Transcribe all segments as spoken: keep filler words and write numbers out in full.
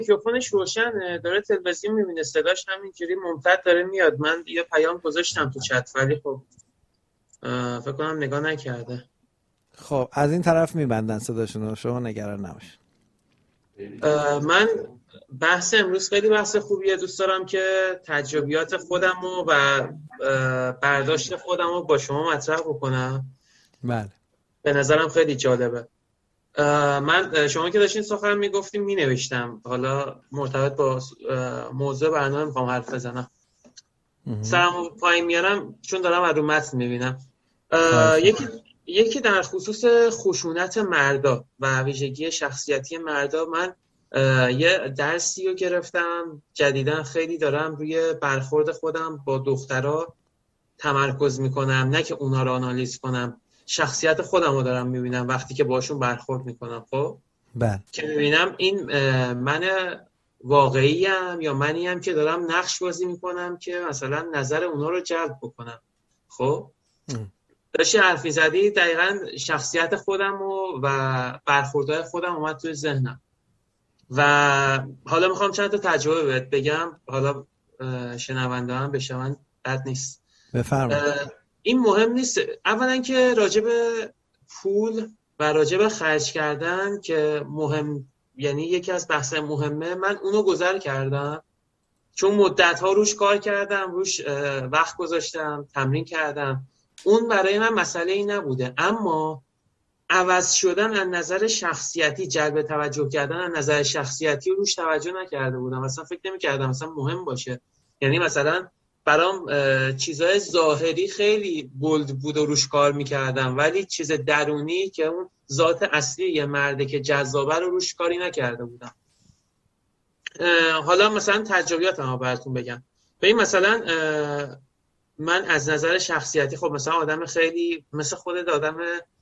میکروفونش روشنه، داره تلویزیون میبینه، صداش همینجوری ممتد داره میاد. من یه پیام گذاشتم تو چت ولی خب فکر کنم نگاه نکرده. خب از این طرف میبندن صداشون رو، شما نگران نباشید. من بحث امروز خیلی بحث خوبیه. دوست دارم که تجربیات خودم و برداشت خودم رو با شما مطرح بکنم. بله. به نظرم خیلی جالبه. من شما که داشتین سخن میگفتیم مینوشتم، حالا مرتبط با موضوع برنامه میخوام حرف بزنم. سرمو پایین میارم چون دارم از رو متن میبینم. یکی یکی در خصوص خشونت مردا و ویژگی شخصیتی مردا، من یه درسی رو گرفتم جدیداً. خیلی دارم روی برخورد خودم با دخترها تمرکز میکنم، نه که اونا رو آنالیز کنم. شخصیت خودم رو دارم میبینم وقتی که باشون برخورد میکنم. خب بله. که میبینم این من واقعی ام یا منی ام که دارم نقش بازی میکنم که مثلا نظر اونا رو جلب بکنم. خب داشتی حرف میزدی، دقیقاً شخصیت خودم و, و برخوردهای خودم اومد توی ذهنم و حالا میخوام چند تا تجربه بهت بگم، حالا شنونده هم بشون بد نیست. بفرمایید. این مهم نیست. اولا که راجب پول و راجب خرج کردن که مهم، یعنی یکی از بحث مهمه، من اونو گذر کردم چون مدت‌ها روش کار کردم، روش وقت گذاشتم، تمرین کردم. اون برای من مسئله ای نبوده، اما عوض شدن از نظر شخصیتی، جلب توجه کردن از نظر شخصیتی رو روش توجه نکرده بودم. مثلا فکر نمی‌کردم مثلا مهم باشه. یعنی مثلا برام چیزای ظاهری خیلی بولد بود و روش کار می‌کردم، ولی چیز درونی که اون ذات اصلی یه مرده که جذابه رو روش کاری نکرده بودم. حالا مثلا تجربیاتمو براتون بگم. ببین مثلا من از نظر شخصیتی خب مثلا آدم خیلی مثل خودت آدم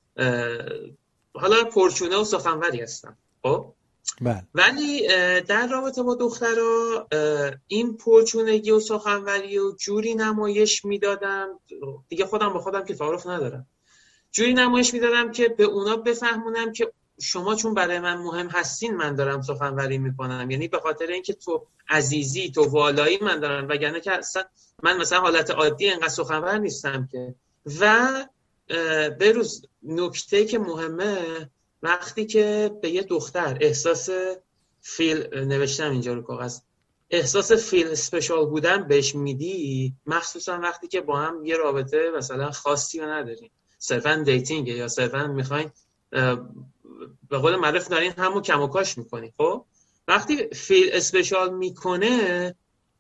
حالا پرچونه و سخنوری هستم. خب بله. ولی در رابطه با دخترها این پرچونگی و سخنوری و جوری نمایش میدادم، دیگه خودم با خودم که تعارف ندارم، جوری نمایش میدادم که به اونا بفهمونم که شما چون برای من مهم هستین من دارم سخنوری میکنم، یعنی به خاطر اینکه تو عزیزی، تو والایی من دارم، وگرنه که اصلا من مثلا حالت عادی انقدر سخنور نیستم که. و بروز نکته که مهمه، وقتی که به یه دختر احساس فیل، نوشتم اینجا رو کاغذ، احساس فیل اسپشال بودن بهش میدی، مخصوصا وقتی که با هم یه رابطه مثلا خاصی رو ندارین، صرفا دیتینگه یا صرفا میخواین به قول معروف دارین همو کم و کاش میکنین. خب وقتی فیل اسپشال میکنه،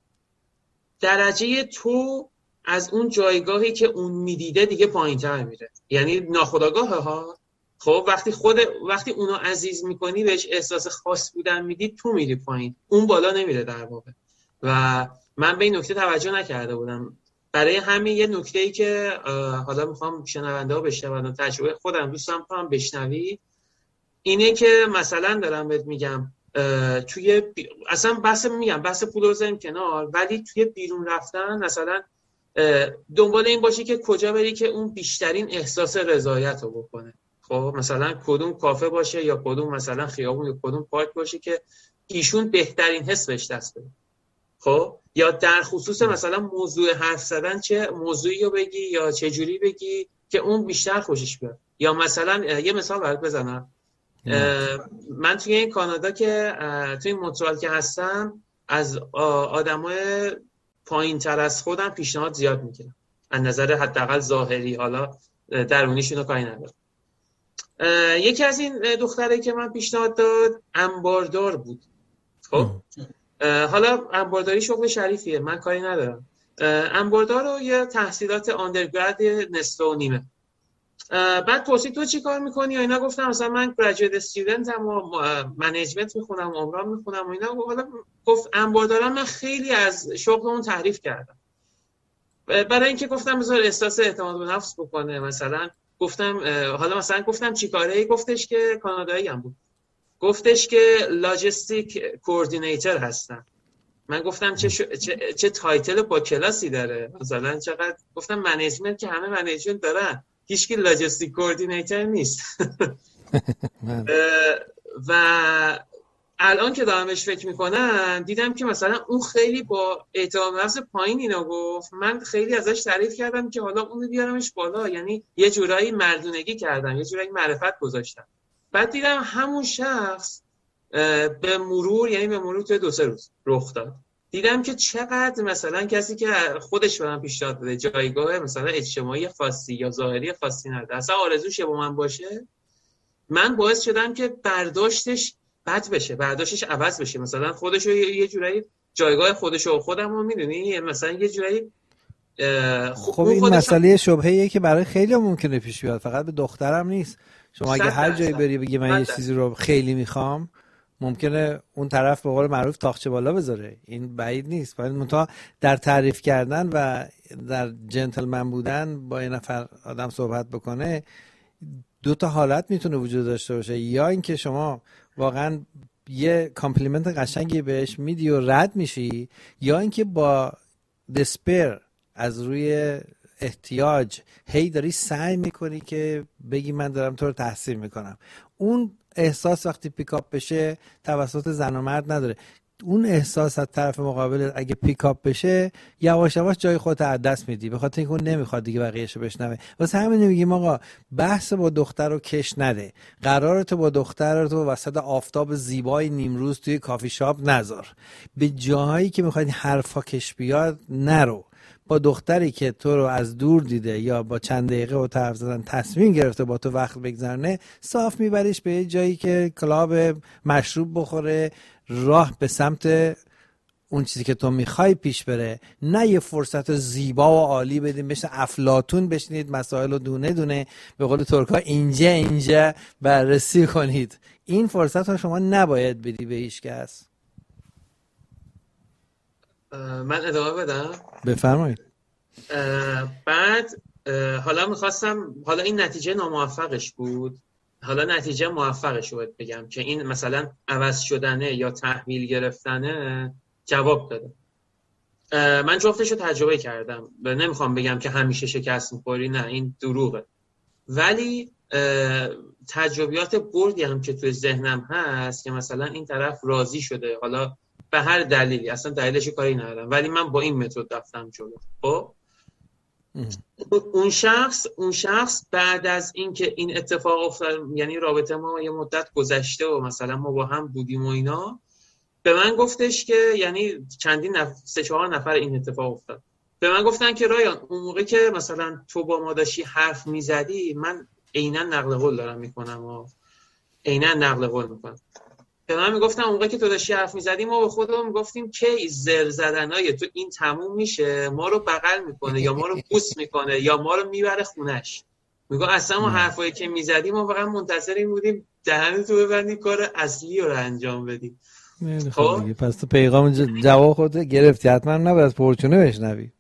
درجه تو از اون جایگاهی که اون میدیده دیگه پایین‌تر میره، یعنی ناخودآگاه ها. خب وقتی خود وقتی اونو عزیز میکنی، بهش احساس خاص بودن میدی، تو میری پایین، اون بالا نمیره در واقع. و من به این نکته توجه نکرده بودم. برای همین یه نکته‌ای که حالا میخوام شنونده‌ها بشنون و تجربه خودم دوستم کنم بشنوی، اینه که مثلا دارم بهت میگم توی بی... اصلا بحث میگم بحث پول رو بذاریم کنار، ولی توی بیرون رفتن مثلا دنبال این باشی که کجا بری که اون بیشترین احساس رضایت رو بکنه. خب مثلا کدوم کافه باشه یا کدوم مثلا خیابون یا کدوم پارک باشه که ایشون بهترین حس بهش دست بده. خب یا در خصوص مثلا موضوع حرف زدن، چه موضوعی رو بگی یا چه جوری بگی که اون بیشتر خوشش بیاد. یا مثلا یه مثال برات بزنم، من توی این کانادا که توی این مونترال که هستم، از آدمای پایین تر از خودم پیشنهاد زیاد میگیرم از نظر حداقل ظاهری، حالا درونیشون رو کاری ندارم. یکی از این دختره که من پیشنهاد داد انباردار بود. خب حالا انبارداری شغل شریفیه، من کاری ندارم. انباردار رو یه تحصیلات آندرگراد نصف و نیمه. بعد پرسید تو چی کار میکنی و اینا، گفتم مثلا من گریجویت استودنتم و منیجمنت میخونم و عمران میخونم و اینا. حالا گفت انباردارم، من خیلی از شغلمون تعریف کردم. برای اینکه گفتم بذار احساس اعتماد به نفس بکنه، مثلا گفتم حالا مثلا گفتم چی کاره؟ گفتش که کانادایی هم بود، گفتش که لاجستیک کوردینیتور هستم. من گفتم چه, شو... چه چه تایتل با کلاسی داره، مثلا چقدر. گفتم منیجمنت که همه منیجمنت دارن، هیچ کی لاجستیک کوردینیتور نیست. و الان که دارم بهش فکر میکنم دیدم که مثلا اون خیلی با اعتماد به نفس پایین اینا گفت، من خیلی ازش تعریف کردم که حالا اونو بیارمش بالا، یعنی یه جورایی مردونگی کردم، یه جورایی معرفت گذاشتم. بعد دیدم همون شخص به مرور، یعنی به مرور توی دو سه روز رخ داد. دیدم که چقدر مثلا کسی که خودش به من پیشنهاد بده جایگاه مثلا اجتماعی خاصی یا ظاهری خاصی نداره، اصلا آرزوش با من باشه، من باعث شدم که برداشتش بد بشه، برداشتش عوض بشه. مثلا خودشو یه جورایی جایگاه خودشو خودم رو میدونی، مثلا یه جورایی خب این مسئله شبهه‌ایه که برای خیلی ممکنه پیش بیاد، فقط به دخترم نیست. شما اگه هر جایی بری بگی من یه چیزی رو خیلی میخوام، ممکنه اون طرف به قول معروف تاقچه بالا بذاره، این بعید نیست. ولی منتها در تعریف کردن و در جنتلمن بودن با یه نفر آدم صحبت بکنه، دو تا حالت میتونه وجود داشته باشه. یا اینکه شما واقعا یه کامپلیمنت قشنگی بهش میدی و رد میشی، یا اینکه با دسپیر از روی احتیاج هی داری سعی میکنی که بگی من دارم تو رو تحسین میکنم. اون احساس وقتی پیکاپ بشه توسط زن و مرد نداره، اون احساس از طرف مقابل اگه پیکاپ بشه یواش یواش جای خودت از دست میدی، به خاطر اینکه اون نمیخواد دیگه بقیه‌شو بشنوه. واسه همین میگیم آقا بحث با دختر رو کش نده، قراره تو با دختر تو وسط آفتاب زیبای نیمروز توی کافی شاپ نذار، به جاهایی که میخواد حرفا کش بیاد نرو. با دختری که تو رو از دور دیده یا با چند دقیقه و طرف زدن تصمیم گرفته با تو وقت بگذرنه، صاف میبریش به یه جایی که کلاب مشروب بخوره، راه به سمت اون چیزی که تو میخوای پیش بره، نه یه فرصت زیبا و عالی بدیم بشه افلاطون بشنید مسائل رو دونه دونه به قول ترکا اینجا اینجا بررسی کنید. این فرصت رو شما نباید بدی به هیچ کس. من ادامه بدم؟ بفرمایید. بعد حالا میخواستم، حالا این نتیجه ناموفقش بود، حالا نتیجه موفقش رو بگم که این مثلا عوض شدنه یا تحویل گرفتنه جواب داده. من جفتش رو تجربه کردم، نمیخوام بگم که همیشه شکست میخوری، نه این دروغه، ولی تجربیات بردی هم که توی ذهنم هست که مثلا این طرف راضی شده، حالا به هر دلیلی، اصلا دلیلش کاری ندارم، ولی من با این متد رفتم جلو. خب اون شخص اون شخص بعد از اینکه این اتفاق افتاد، یعنی رابطه ما یه مدت گذشته و مثلا ما با هم بودیم و اینا، به من گفتش که، یعنی چندین نفر، سه چهار نفر این اتفاق افتاد، به من گفتن که رایان اون موقع که مثلا تو با ما داشتی حرف میزدی، من عیناً نقل قول دارم میکنم و عیناً نقل قول میکنم، به من میگفتن اون موقع که تو داشتی حرف میزدی ما به خودمون میگفتیم که زر زدنای تو این تموم میشه، ما رو بغل میکنه یا ما رو بوس میکنه یا ما رو میبره خونش. میگه اصلا ما حرفایی که میزدیم ما فقط منتظر این بودیم دهن تو ببندی کار اصلی رو انجام بدی. خب دیگه پس تو پیغام جواب خودت گرفتی، حتما نباید از پورچونه بشنوی.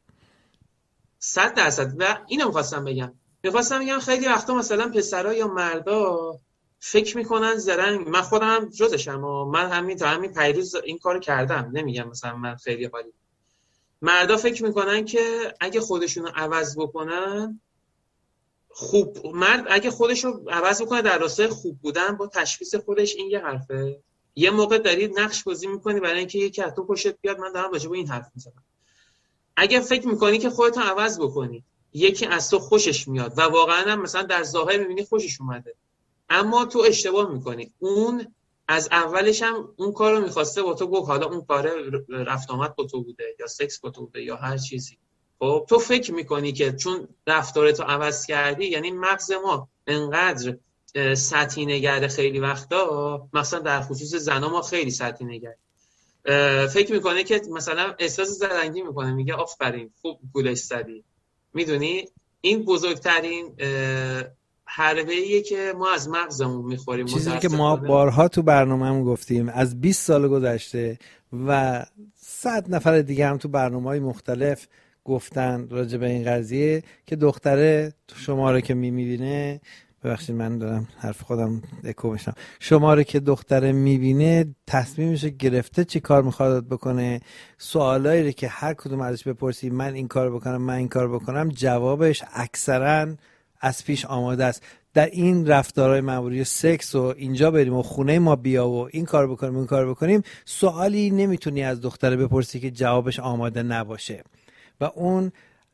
صد درصد. و اینو میخواستم بگم میخواستم بگم خیلی وقتا مثلا پسرا یا مردا فکر میکنن زرنگ، من خودم هم جزشم و من همین تا همین پیروز این کارو کردم، نمیگم مثلا من خیلی حالی. مردا فکر میکنن که اگه خودشونو عوض بکنن خوب، مرد اگه خودشو عوض بکنه در راستای خوب بودن با تشخیص خودش، این یه حرفه. یه موقع داری نقش بازی میکنی برای اینکه یکی از تو پشت بیاد، من دارم راجع به این حرف میزنم. اگه فکر میکنی که خودتو عوض بکنی، یکی از تو خوشش میاد و واقعا هم مثلا در ظاهر میبینی خوشش اومده، اما تو اشتباه میکنی، اون از اولش هم اون کارو میخواسته با تو، گفت حالا اون کار رفت آمد با تو بوده یا سکس با تو بوده یا هر چیزی. خب تو فکر میکنی که چون رفتارتو عوض کردی، یعنی مغز ما انقدر سطحی نگرده خیلی وقتا، مثلا در خصوص زنا ما خیلی سطحی نگرده، فکر میکنه که مثلا احساس زرنگی میکنه، میگه آفرین خوب گولش زدی. میدونی این بزرگترین حربه‌ایه که ما از مغزمون میخوریم. چیزی که ما بارها تو برنامه‌مون گفتیم، از بیست سال گذشته و صد نفر دیگه هم تو برنامه‌های مختلف گفتن راجع به این قضیه که دختره شما رو که می‌بینه، ببخشید من دارم حرف خودم اکو میشم، شما رو که دختره میبینه تصمیمش گرفته چی کار میخواد بکنه، سوالایی رو که هر کدوم ازش بپرسی من این کار بکنم من این کار بکنم، جوابش اکثرا از پیش آماده است. در این رفتارهای معمولی سکس و اینجا بریم و خونه ما بیا و این کار بکنیم اون کار بکنیم، سوالی نمیتونی از دختره بپرسی که جوابش آماده نباشه. و اون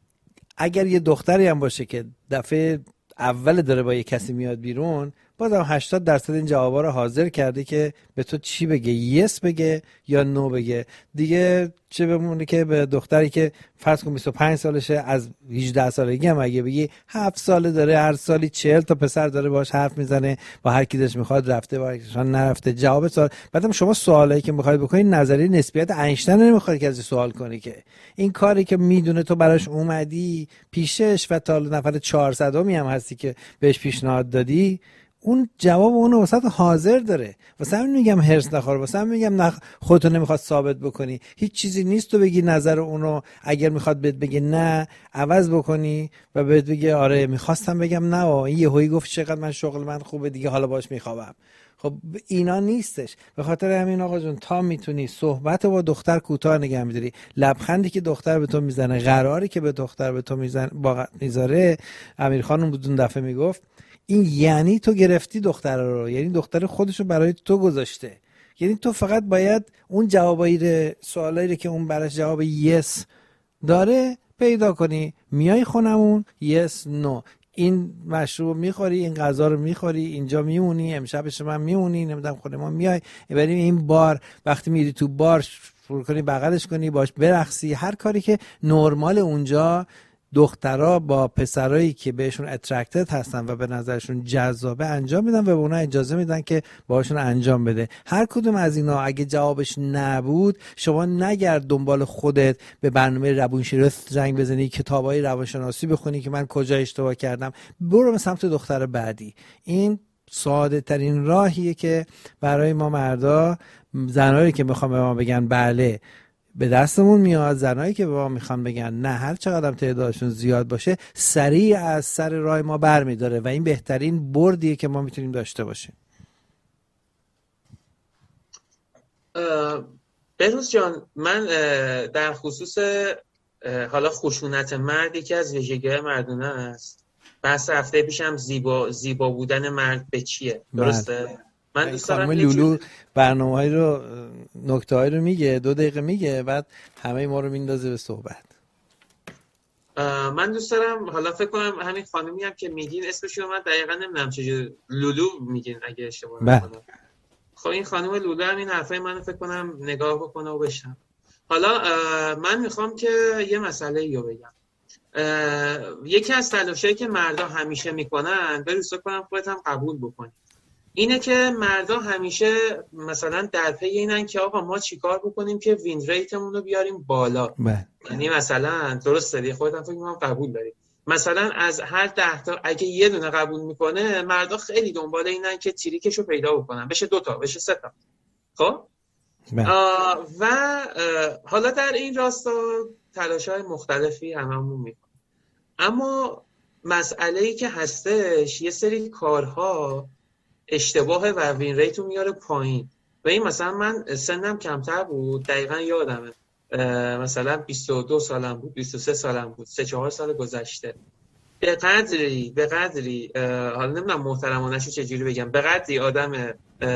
اگر یه دختری هم باشه که دفعه اول داره با یه کسی میاد بیرون، بازم هشتاد درصد این جوابا رو حاضر کرده که به تو چی بگه، یس بگه یا نو بگه. دیگه چه بمونه که به دختری که فرض کن بیست و پنج سالشه، از هجده سالگی هم اگه بگی هفت ساله داره، هر سالی چهل تا پسر داره باهاش حرف میزنه، با هر کی دلش میخواد رفته، با هر کیشون نرفته. جواب سوال بعدم شما سوالایی که میخواید بکنید نظریه نسبیت اینشتین نمیخواد که از سوال کنی، که این کاری که میدونه تو براش اومدی پیشش و تا نفر چهارصدمی هم هستی که بهش پیشنهاد دادی، اون جواب اونو وسط حاضر داره. واسه همین میگم هرس نخور، واسه همین میگم نخ... خودتو نمیخواد ثابت بکنی. هیچ چیزی نیست تو بگی نظر اونو، اگر میخواد بهت بگه نه عوض بکنی و بهت بگه آره میخواستم بگم نه، این یهویی گفت چقدر من شغل من خوبه دیگه حالا باش میخوابم. خب اینا نیستش. به خاطر همین آقا جون تا میتونی صحبت با دختر کوتاه نگه میداری، لبخندی که دختر به تو میزنه، قراری که به دختر به تو میزنه با میذاره، امیر خانم بودون دفعه میگفت این یعنی تو گرفتی دختر رو، یعنی دختر خودشو برای تو گذاشته. یعنی تو فقط باید اون جوابایی رو، سوالایی رو که اون براش جواب یس داره پیدا کنی. میای خونمون یس نو، این مشروب میخوری، این غذا رو میخوری، اینجا میمونی، امشبش من میمونی، نمیدونم خونه ما میای بریم این بار، وقتی میری تو بار شروع کنی بغلش کنی، باش برقصی، هر کاری که نرمال اونجا دخترها با پسرایی که بهشون اترکتد هستن و به نظرشون جذابه انجام میدن و به اونا اجازه میدن که باهاشون انجام بده. هر کدوم از اینا اگه جوابش نبود، شما نگرد دنبال خودت به برنامه روانشناسی زنگ بزنی، کتابای روانشناسی بخونی که من کجا اشتباه کردم، برو به سمت دختر بعدی. این ساده ترین راهیه که برای ما مردا، زنایی که میخوام به ما بگن بله به دستمون میاد، زنایی که به ما میخوان بگن نه هر چقدر تعدادشون زیاد باشه، سریع از سر راه ما برمیداره و این بهترین بردیه که ما میتونیم داشته باشیم. بهروز جان، من در خصوص حالا خشونت مرد یکی از ویژگی‌های مردانه است. بحث هفته پیشم زیبا زیبا بودن مرد به چیه، درسته؟ من دوست دارم لولو برنامه‌های رو، نکته‌های رو میگه، دو دقیقه میگه، بعد همه ما رو میندازه به صحبت. من دوست دارم حالا فکر کنم همین خانمی هم که میگین اسمش رو من دقیقاً نمیدونم چجوری، لولو میگین اگه اشتباه نکنم. خب این خانم لولو هم این حرفای منو فکر کنم نگاه بکنه و بشنوه. حالا من میخوام که یه مسئله رو بگم. یکی از تلاشایی که مردا همیشه میکنن، بروز کنم خودت هم قبول بکنی، اینه که مردا همیشه مثلا در پی اینن که آقا ما چیکار بکنیم که وین ریتمون رو بیاریم بالا. یعنی مثلا درسته دیگه، خودت هم فکر می‌کنم قبول داری، مثلا از هر ده تا اگه یه دونه قبول میکنه، مردا خیلی دنبال اینن که تریکشو پیدا بکنن، بشه دو تا، بشه سه تا. خب و حالا در این راستا تلاش‌های مختلفی هممون میکنن، اما مسئله‌ای که هستش یه سری کارها اشتباه و وین ریتو میاره پایین. و این مثلا من سنم کمتر بود، دقیقا یادمه مثلا بیست و دو سالم بود، بیست و سه سالم بود، سه چهار سال گذشته، به قدری به قدری حالا نمیدونم محترمانه‌شو چجوری بگم، به قدری آدم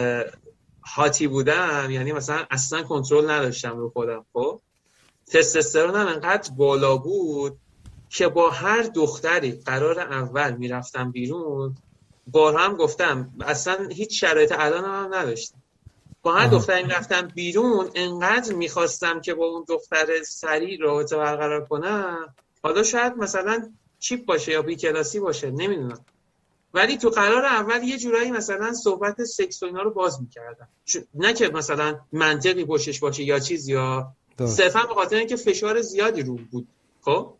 هاتی بودم، یعنی مثلا اصلا کنترل نداشتم رو خودم. خب تستوسترونم انقدر بالا بود که با هر دختری قرار اول میرفتم بیرون، بارها هم گفتم اصلا هیچ شرایط الان هم نداشتم، با هر دختری میرفتم بیرون انقدر میخواستم که با اون دختر سریع رابطه برقرار کنم، حالا شاید مثلا چیپ باشه یا بی کلاسی باشه نمیدونم، ولی تو قرار اول یه جورایی مثلا صحبت سکس و اینا رو باز میکردم، نه که مثلا منطقی پشتش باشه یا چیز، یا صرفا به خاطر اینکه فشار زیادی رو بود. خب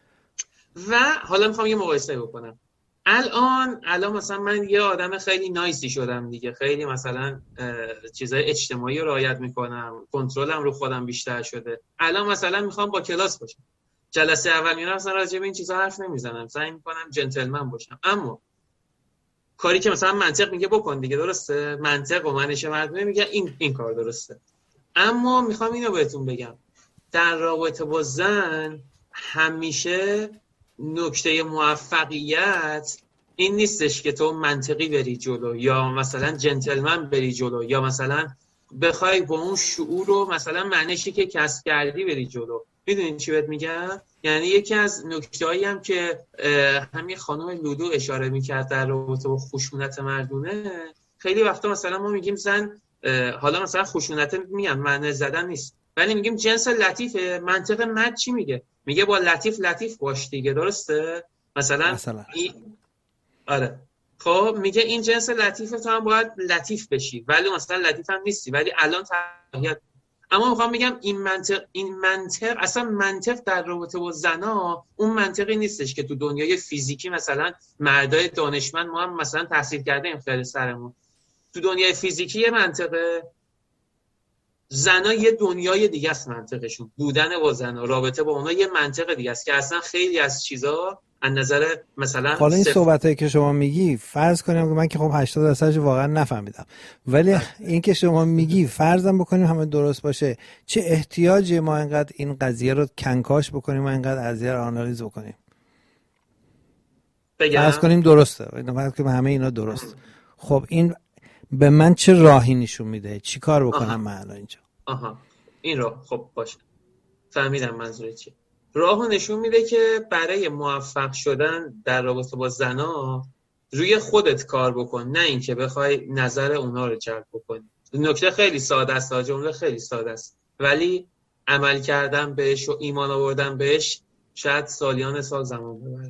و حالا میخوام یه مقایسه بکنم. الان الان مثلا من یه آدم خیلی نایسی شدم دیگه، خیلی مثلا چیزای اجتماعی رو رعایت میکنم، کنترلم رو خودم بیشتر شده. الان مثلا میخوام با کلاس باشم، جلسه اول میرم مثلا راجع به این چیزا حرف نمیزنم، سعی میکنم جنتلمن باشم، اما کاری که مثلا منطق میگه بکن دیگه، درسته، منطق و منش مردم میگه این این کار درسته، اما میخوام اینو بهتون بگم، در رابطه با زن همیشه نکته موفقیت این نیستش که تو منطقی بری جلو یا مثلا جنتلمن بری جلو یا مثلا بخوای با اون شعور رو مثلا معنیشی که کسب کردی بری جلو. میدونین چی بهت میگم؟ یعنی یکی از نکته‌ای هم که همین خانم لولو اشاره میکرد در رابطه با خشونت مردونه، خیلی وقتا مثلا ما میگیم زن، حالا مثلا خشونت میگم معنی زدن نیست، ولی میگیم جنس لطیفه. منطق مرد چی میگه؟ میگه با لطیف لطیف باش دیگه، درسته؟ مثلا, مثلا. این... آره خب میگه این جنس لطیف تو هم باید لطیف بشی، ولی مثلا لطیف هم نیستی ولی الان تغییر. اما میخوام بگم این منطق این منطق اصلا منطق در رابطه با زنا اون منطقی نیستش که تو دنیای فیزیکی مثلا مردای دانشمند ما هم مثلا تحصیل کرده این خیلی سرمون، تو دنیای فیزیکی یه منطقه، زنا یه دنیای دیگه است. منطقشون بودن با زنا، رابطه با اونا یه منطق دیگه است که اصلا خیلی از چیزا از نظر مثلا حالا این صحبتایی که شما میگی فرض کنیم که من که خب هشتاد درصدش واقعا نفهمیدم، ولی این که شما میگی فرضم بکنیم همه درست باشه، چه احتیاجی ما اینقدر این قضیه رو کنکاش بکنیم و اینقدر قضیه رو آنالیز بکنیم؟ بگم فرض کنیم درسته، فرض کنیم همه اینا درست. خب این به من چه راهی نشون میده؟ چی کار بکنم آها. من اینجا؟ آها این راه. خب باشه فهمیدم منظورت چیه. راهو نشون میده که برای موفق شدن در رابطه با زنا روی خودت کار بکن، نه اینکه بخوای نظر اونا رو جلب بکنی. نکته خیلی ساده است، جمله خیلی ساده است، ولی عمل کردن بهش و ایمان آوردن بهش شاید سالیان سال زمان ببره.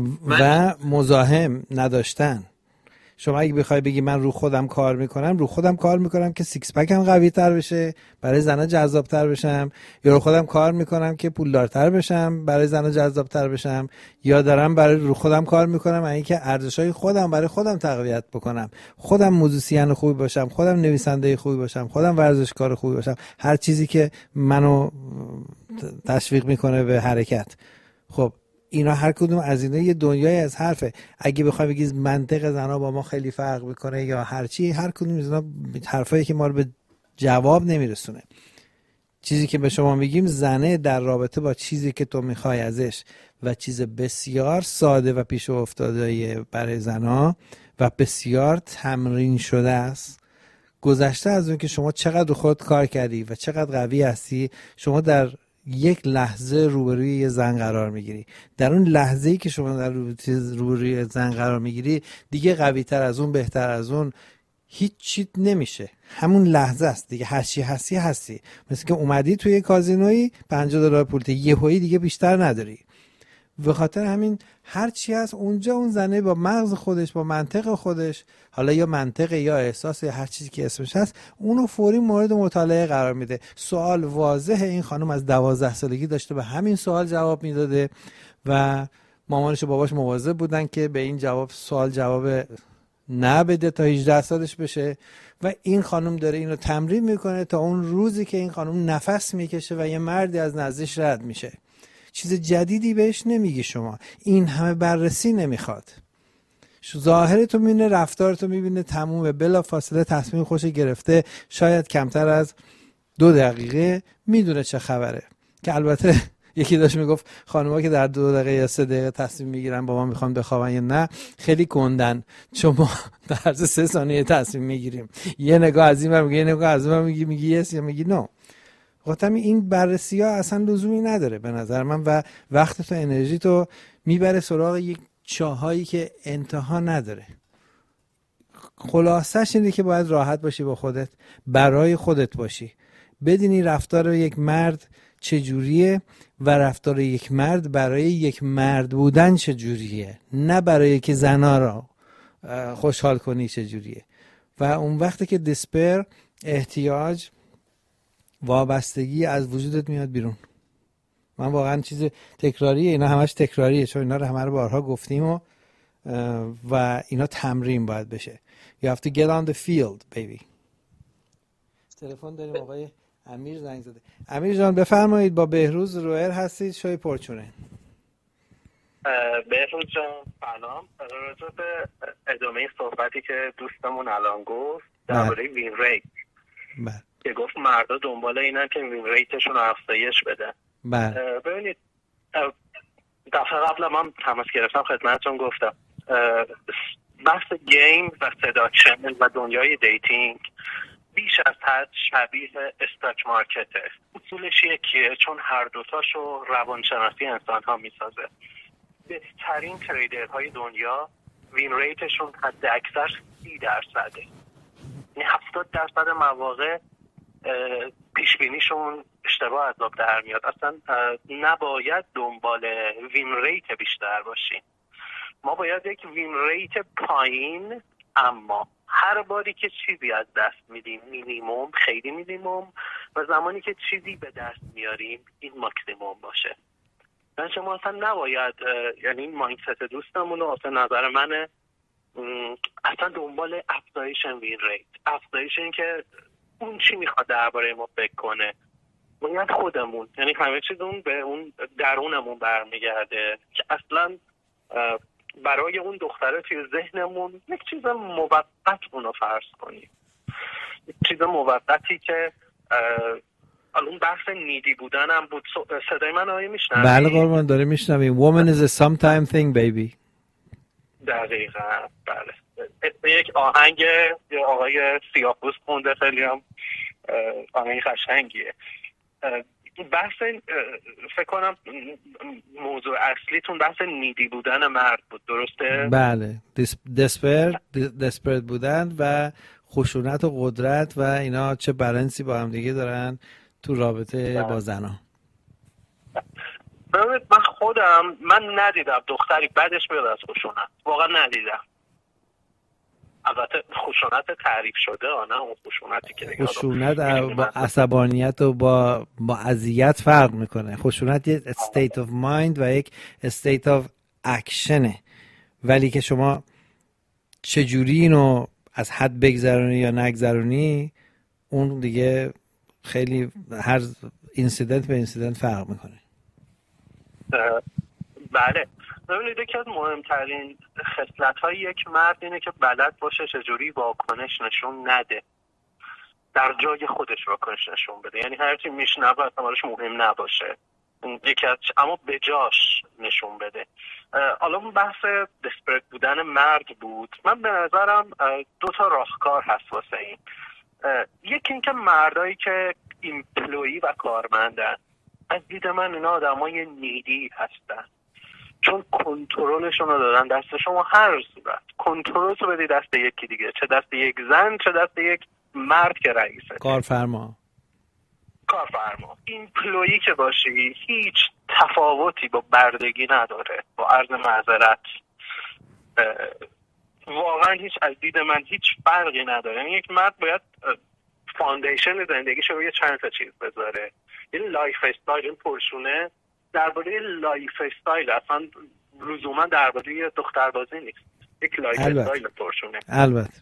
و مزاحم نداشتن. شما اگه بخوای بگی من رو خودم کار میکنم، رو خودم کار میکنم که سیکس پکم قوی تر بشه برای زنا جذاب تر بشم، یا رو خودم کار میکنم که پولدارتر بشم برای زنا جذاب تر بشم، یا دارم برای رو خودم کار میکنم اینکه که ارزشای خودم برای خودم تقویت بکنم، خودم موزیسین خوبی باشم، خودم نویسنده خوبی باشم، خودم ورزشکار خوبی باشم، هر چیزی که منو تشویق میکنه به حرکت. خب اینا هر کدوم از اینا یه دنیای از حرفه. اگه بخوای بگی منطق زنا با ما خیلی فرق میکنه یا هر چی، هر کدوم از اینا حرفایی که ما رو به جواب نمیرسونه. چیزی که به شما میگیم زنه در رابطه با چیزی که تو میخوای ازش و چیز بسیار ساده و پیش افتاده برای زنا و بسیار تمرین شده است. گذشته از اون که شما چقدر خود کار کردی و چقدر قوی هستی، شما در یک لحظه روبروی یه زن قرار میگیری. در اون لحظه‌ای که شما در روبروی زن قرار میگیری دیگه قوی تر از اون، بهتر از اون هیچ چیز نمیشه. همون لحظه است دیگه، هر چی هستی هستی. مثل که اومدی توی کازینویی پنجاه دلار پولت یهویی دیگه بیشتر نداری. به خاطر همین هر چی هست اونجا اون زنه با مغز خودش، با منطق خودش، حالا یا منطق یا احساس یا هر چیزی که اسمش هست، اونو فوری مورد مطالعه قرار میده. سوال واضحه، این خانم از دوازده سالگی داشته به همین سوال جواب میداده و مامانش و باباش مواظب بودن که به این جواب سوال جواب نبده تا هجده سالش بشه و این خانم داره اینو تمرین میکنه تا اون روزی که این خانم نفس میکشه و یه مردی از نزدش رد میشه. چیز جدیدی بهش نمیگی شما، این همه بررسی نمیخواد. ظاهرتو میبینه، رفتارتو میبینه، تمومه، بلا فاصله تصمیم خوش گرفته، شاید کمتر از دو دقیقه میدونه چه خبره. که البته یکی داشت میگفت خانوما که در دو دقیقه یا سه دقیقه تصمیم میگیرن با ما میخوان بخوابن یا نه، خیلی گندن، چون ما در عرض سه ثانیه تصمیم میگیریم. یه نگاه از این میگی، یه نگاه از اون میگی، میگی یس یا میگی نو. خاطر این بررسی ها اصلا لزومی نداره به نظر من و وقت تو انرژی تو میبره سراغ یک چاهایی که انتها نداره. خلاصش اینه که باید راحت باشی با خودت، برای خودت باشی، بدونی رفتار یک مرد چجوریه و رفتار یک مرد برای یک مرد بودن چجوریه، نه برای که زنا را خوشحال کنی چجوریه. و اون وقتی که دسپر، احتیاج، وابستگی از وجودت میاد بیرون. من واقعا چیز تکراریه، اینا همش تکراریه، چون اینا رو همه رو بارها گفتیم و و اینا تمرین باید بشه. You have to get on the field baby. تلفن داریم، آقای امیر زنگ زده. امیر جان بفرمایید، با بهروز روئر هستید، شوی پرچونه. بهروز جان سلام. راجع به ادامه صحبتی که دوستمون الان گفت درباره وین ریت، بله، که گفت مردا دنبال اینن که وین ریتشون رو افزایش بدن. بله. ببینید دفعه قبل من تماس گرفتم خدمتتون گفتم بحث گیم و سداکشن و دنیای دیتینگ بیش از حد شبیه استاک مارکته. اصولش یکیه، چون هر دوتاشو روانشناسی انسان ها میسازه. بهترین تریدرهای دنیا وین ریتشون حد اکثر سی درصده، یعنی هفتاد درصد مواقع پیشبینیشون اشتباه از آب در میاد. اصلا نباید دنبال وین ریت بیشتر باشیم، ما باید یک وین ریت پایین اما هر باری که چیزی از دست میدیم مینیموم، خیلی مینیموم، و زمانی که چیزی به دست میاریم این ماکسیموم باشه. من شما اصلا نباید، یعنی این مایندست دوستمون اصلا نظر منه، اصلا دنبال افزایش وین ریت، افزایش این که اون چی میخواد درباره ما فکر کنه، باید خودمون، یعنی همه چیز اون به اون درونمون برمیگرده که اصلا برای اون دختره توی ذهنمون یک چیز موقت اونو فرض کنیم، یک چیز موقتی که الان بحث نیدی بودن هم بود. صدای من آیه میشنوی؟ بله قربان داره میشنویم. Woman is a sometime thing baby. دقیقا بله. یک آهنگ یه آقای سیاه‌پوست خونده، خیلی هم آهنگ قشنگیه. بحث فکر کنم موضوع اصلیتون بحث نیدی بودن مرد بود، درسته؟ بله، دسپرت دسپرت بودن و خشونت و قدرت و اینا چه بالانسی با هم دیگه دارن تو رابطه بله. با زنا. ببینید من خودم من ندیدم دختری بعدش بیاد از خشونت، واقعا ندیدم. البته خشونت تعریف شده، نه اون خشونتی که دیگه خشونت با عصبانیت و با با اذیت فرق میکنه. خشونت یک state of mind و یک state of actionه، ولی که شما چجوری اینو از حد بگذرونی یا نگذرونی اون دیگه خیلی هر اینسیدنت به اینسیدنت فرق میکنه. بله، ببینید یکی از مهمترین خصلت‌های یک مرد اینه که بلد باشه چجوری واکنش نشون نده، در جای خودش واکنش نشون بده، یعنی هر چی میشنوه اصلا براش مهم نباشه، یکی از اما به جاش نشون بده. حالا اون بحث دسپرت بودن مرد بود. من به نظرم دو تا راهکار هست واسه این. یکی اینکه مردایی که ایمپلویی و کارمندن، از دید من اینا آدمای نیدی هستن، چون کنترلشون رو دادن دست شما. هر صورت کنترل رو بدی دست یکی دیگه، چه دست یک زن چه دست یک مرد که رئیسه، کارفرما کارفرما ایمپلویی که باشی هیچ تفاوتی با بردگی نداره. با عرض معذرت واقعا هیچ، از دید من هیچ فرقی نداره. یعنی یک مرد باید فاندیشن زندگیشو روی چند تا چیز بذاره. این لایف استایل، این پرشونه درباره لایف استایل، اصلا لزوما درباره دختربازی نیست، یک لایف استایل پرشونه. البته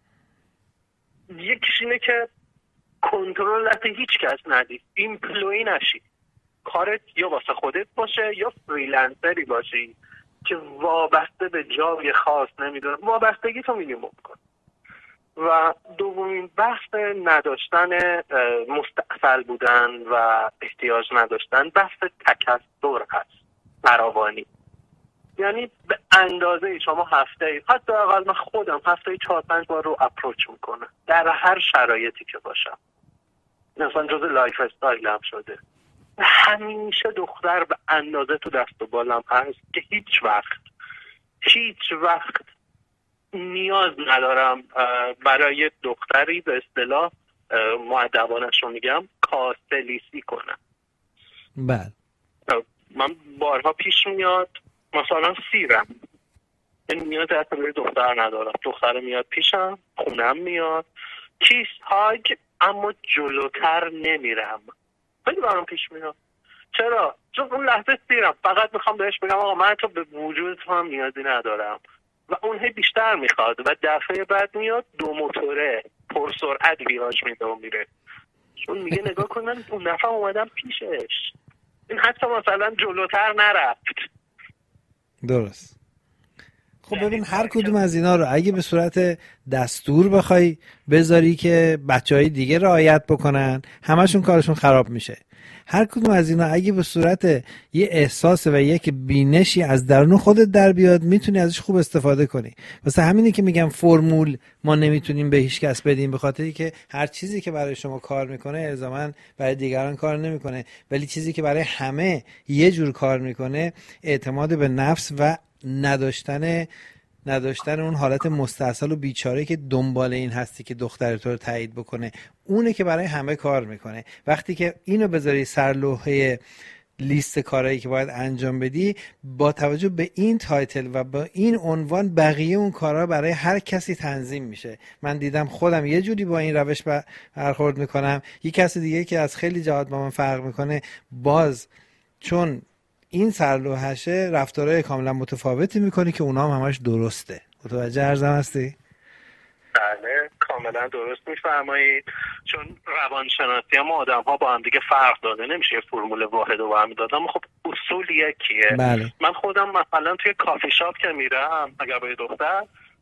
یکیش اینه که کنترل دست هیچ کس ندی، ایمپلوی نشی، کارت یا واسه خودت باشه یا فریلنسری باشی که وابسته به جای خاص، نمیدونم، وابستگی تو مینیمم کن. و دومین بحث نداشتن مستعصل بودن و احتیاج نداشتن بحث تکثر هست، فراوانی. یعنی به اندازه شما هفته، حتی اقل من خودم هفته چهار پنج بار رو اپروچ میکنم در هر شرایطی که باشم، مثلا جز لایف استایل هم شده. همیشه دختر به اندازه تو دست و بالم هست که هیچ وقت هیچ وقت نیاز ندارم برای دختری به اصطلاح مؤدبانش رو میگم کاسلیسی کنم. بله من بارها پیش میاد مثلا سیرم، این نیاز اصلا به دختر ندارم، دختر میاد پیشم، خونم میاد، کیس هاگ، اما جلوتر نمیرم. خیلی برام پیش میاد. چرا؟ چون اون لحظه سیرم، فقط میخوام بهش بگم آقا من تو به وجود تو هم نیازی ندارم و اون هی بیشتر میخواد و دفعه بعد میاد دو موتوره پر سرعت ویراج میده و میره، چون میگه نگاه کن من اون دفعه اومدم پیشش، این حتی مثلا جلوتر نرفت. درست. خب ببین هر کدوم از اینا رو اگه به صورت دستور بخوای بذاری که بچهای دیگه رعایت بکنن، همشون کارشون خراب میشه. هر کدوم از اینا اگه به صورت یه احساس و یک بینشی از درون خودت در بیاد، میتونی ازش خوب استفاده کنی. واسه همینی که میگم فرمول ما نمیتونیم به هیچ کس بدیم، به خاطری که هر چیزی که برای شما کار میکنه الزاماً برای دیگران کار نمیکنه، ولی چیزی که برای همه یه جور کار میکنه اعتماد به نفس و نداشتن نداشتن اون حالت مستعصل و بیچاره که دنبال این هستی که دختر تو رو تایید بکنه، اونه که برای همه کار میکنه. وقتی که اینو بذاری سر لوحه لیست کارهایی که باید انجام بدی، با توجه به این تایتل و با این عنوان بقیه اون کارها برای هر کسی تنظیم میشه. من دیدم خودم یه جوری با این روش برخورد میکنم، یه کسی دیگه که از خیلی جهات با من فرق میکنه، باز چون این سرلوحشه رفتارهای کاملا متفاوتی میکنی که اونا هم همش درسته. متوجه عرضم هستی؟ بله کاملا درست میفرمایید، چون روانشناسی هم آدم ها با هم دیگه فرق داده، نمیشه فرمول واحد رو برمی دادم. خب اصول یکیه. بله. من خودم مثلا توی کافی شاپ که میرم اگر با یه دختر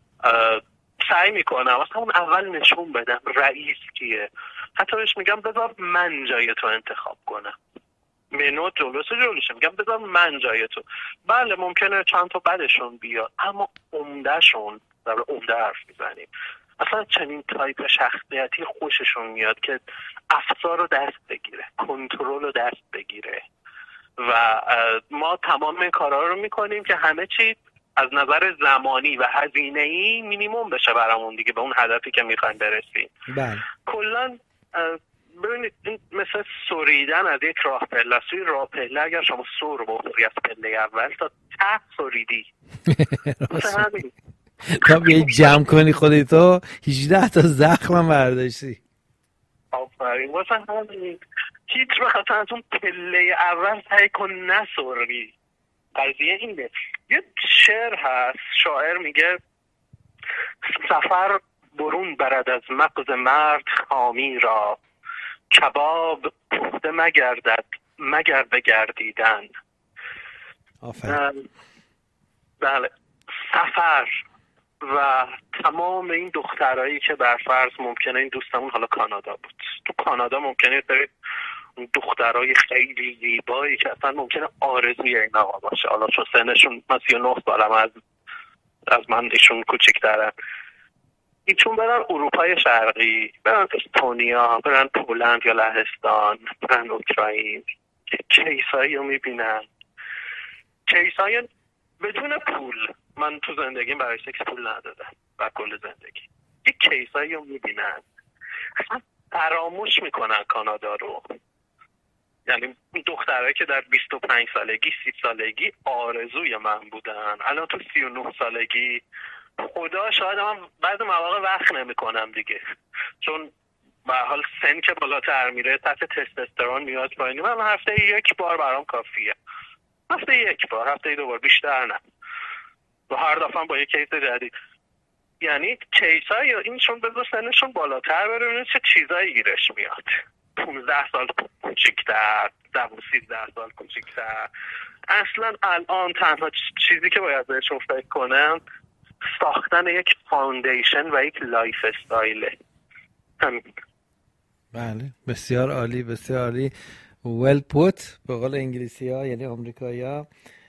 سعی میکنم اصلا اون اول نشون بدم رئیس کیه، حتی بهش میگم بذار من جای تو انتخاب کنم، منو جلوش جلوش میگم بذار من جای تو. بله ممکنه چند تا بدشون بیاد، اما عمدهشون در عمده حرف میزنیم. اصلا چنین تایپ شخصیتی خوششون میاد که افسار رو دست بگیره، کنترل رو دست بگیره و ما تمام این کارها رو میکنیم که همه چی از نظر زمانی و هزینه‌ای مینیمم بشه برامون دیگه، به اون هدفی که میخوایم برسیم. بله. کلاً ببینید این مثل سوریدن از یک راه پله، سوی راه پله اگر شما سور بخوری از پله اول تا ته سوریدی. مثل همین تا بیایی جمع کنی خودتو هجده تا زخم برداشتی. آفرین. واسه همین هیچ وقت از اون پله اول سعی کن نسوری. قضیه اینه. یه شعر هست، شاعر میگه سفر برون برد از مغز مرد خامی را، کباب پخته مگردد مگر بگردیدن. آفرین. بله سفر و تمام این دخترایی که برفرض ممکنه، این دوستمون حالا کانادا بود، تو کانادا ممکنه برید اون دخترای خیلی زیبایی که اصلا ممکنه آرزوی این آقا باشه، حالا چون سنشون من سی و نه سالم، از از من ایشون کوچیک‌ترن، ایشون برن اروپای شرقی، برن استونیا، برن پولند یا لهستان، برن اوکراین، کیسایی رو میبینن، کیسایی بدون پول. من تو زندگیم برای سکس پول ندادم و کل زندگی. یک کیسایی رو میبینن اصلا فراموش میکنن کانادا رو. یعنی دخترهایی که در بیست و پنج سالگی سی سالگی آرزوی من بودن، الان تو سی و نه سالگی خدا شاید من بعض مواقع وقت نمی کنم دیگه، چون به حال سن که بالاتر میره سطح تستوسترون میاد پایین. من هفته یک بار برام کافیه، هفته یک بار، هفته دو بار، بیشتر نه، و هر دفعه با یک کیس جدید. یعنی کیسایی اینشون بذار سنشون بالاتر بره ببینید چه چیزایی گیرش میاد. پونزده سال کوچیک‌تر، سیزده سال کوچیک‌تر. اصلا الان تنها چیزی که باید بهشون فکر کنم ساختن یک فاندیشن و یک لایف استایله. همین. بله بسیار عالی، بسیار عالی. well put به قول انگلیسی ها یعنی آمریکایی ها،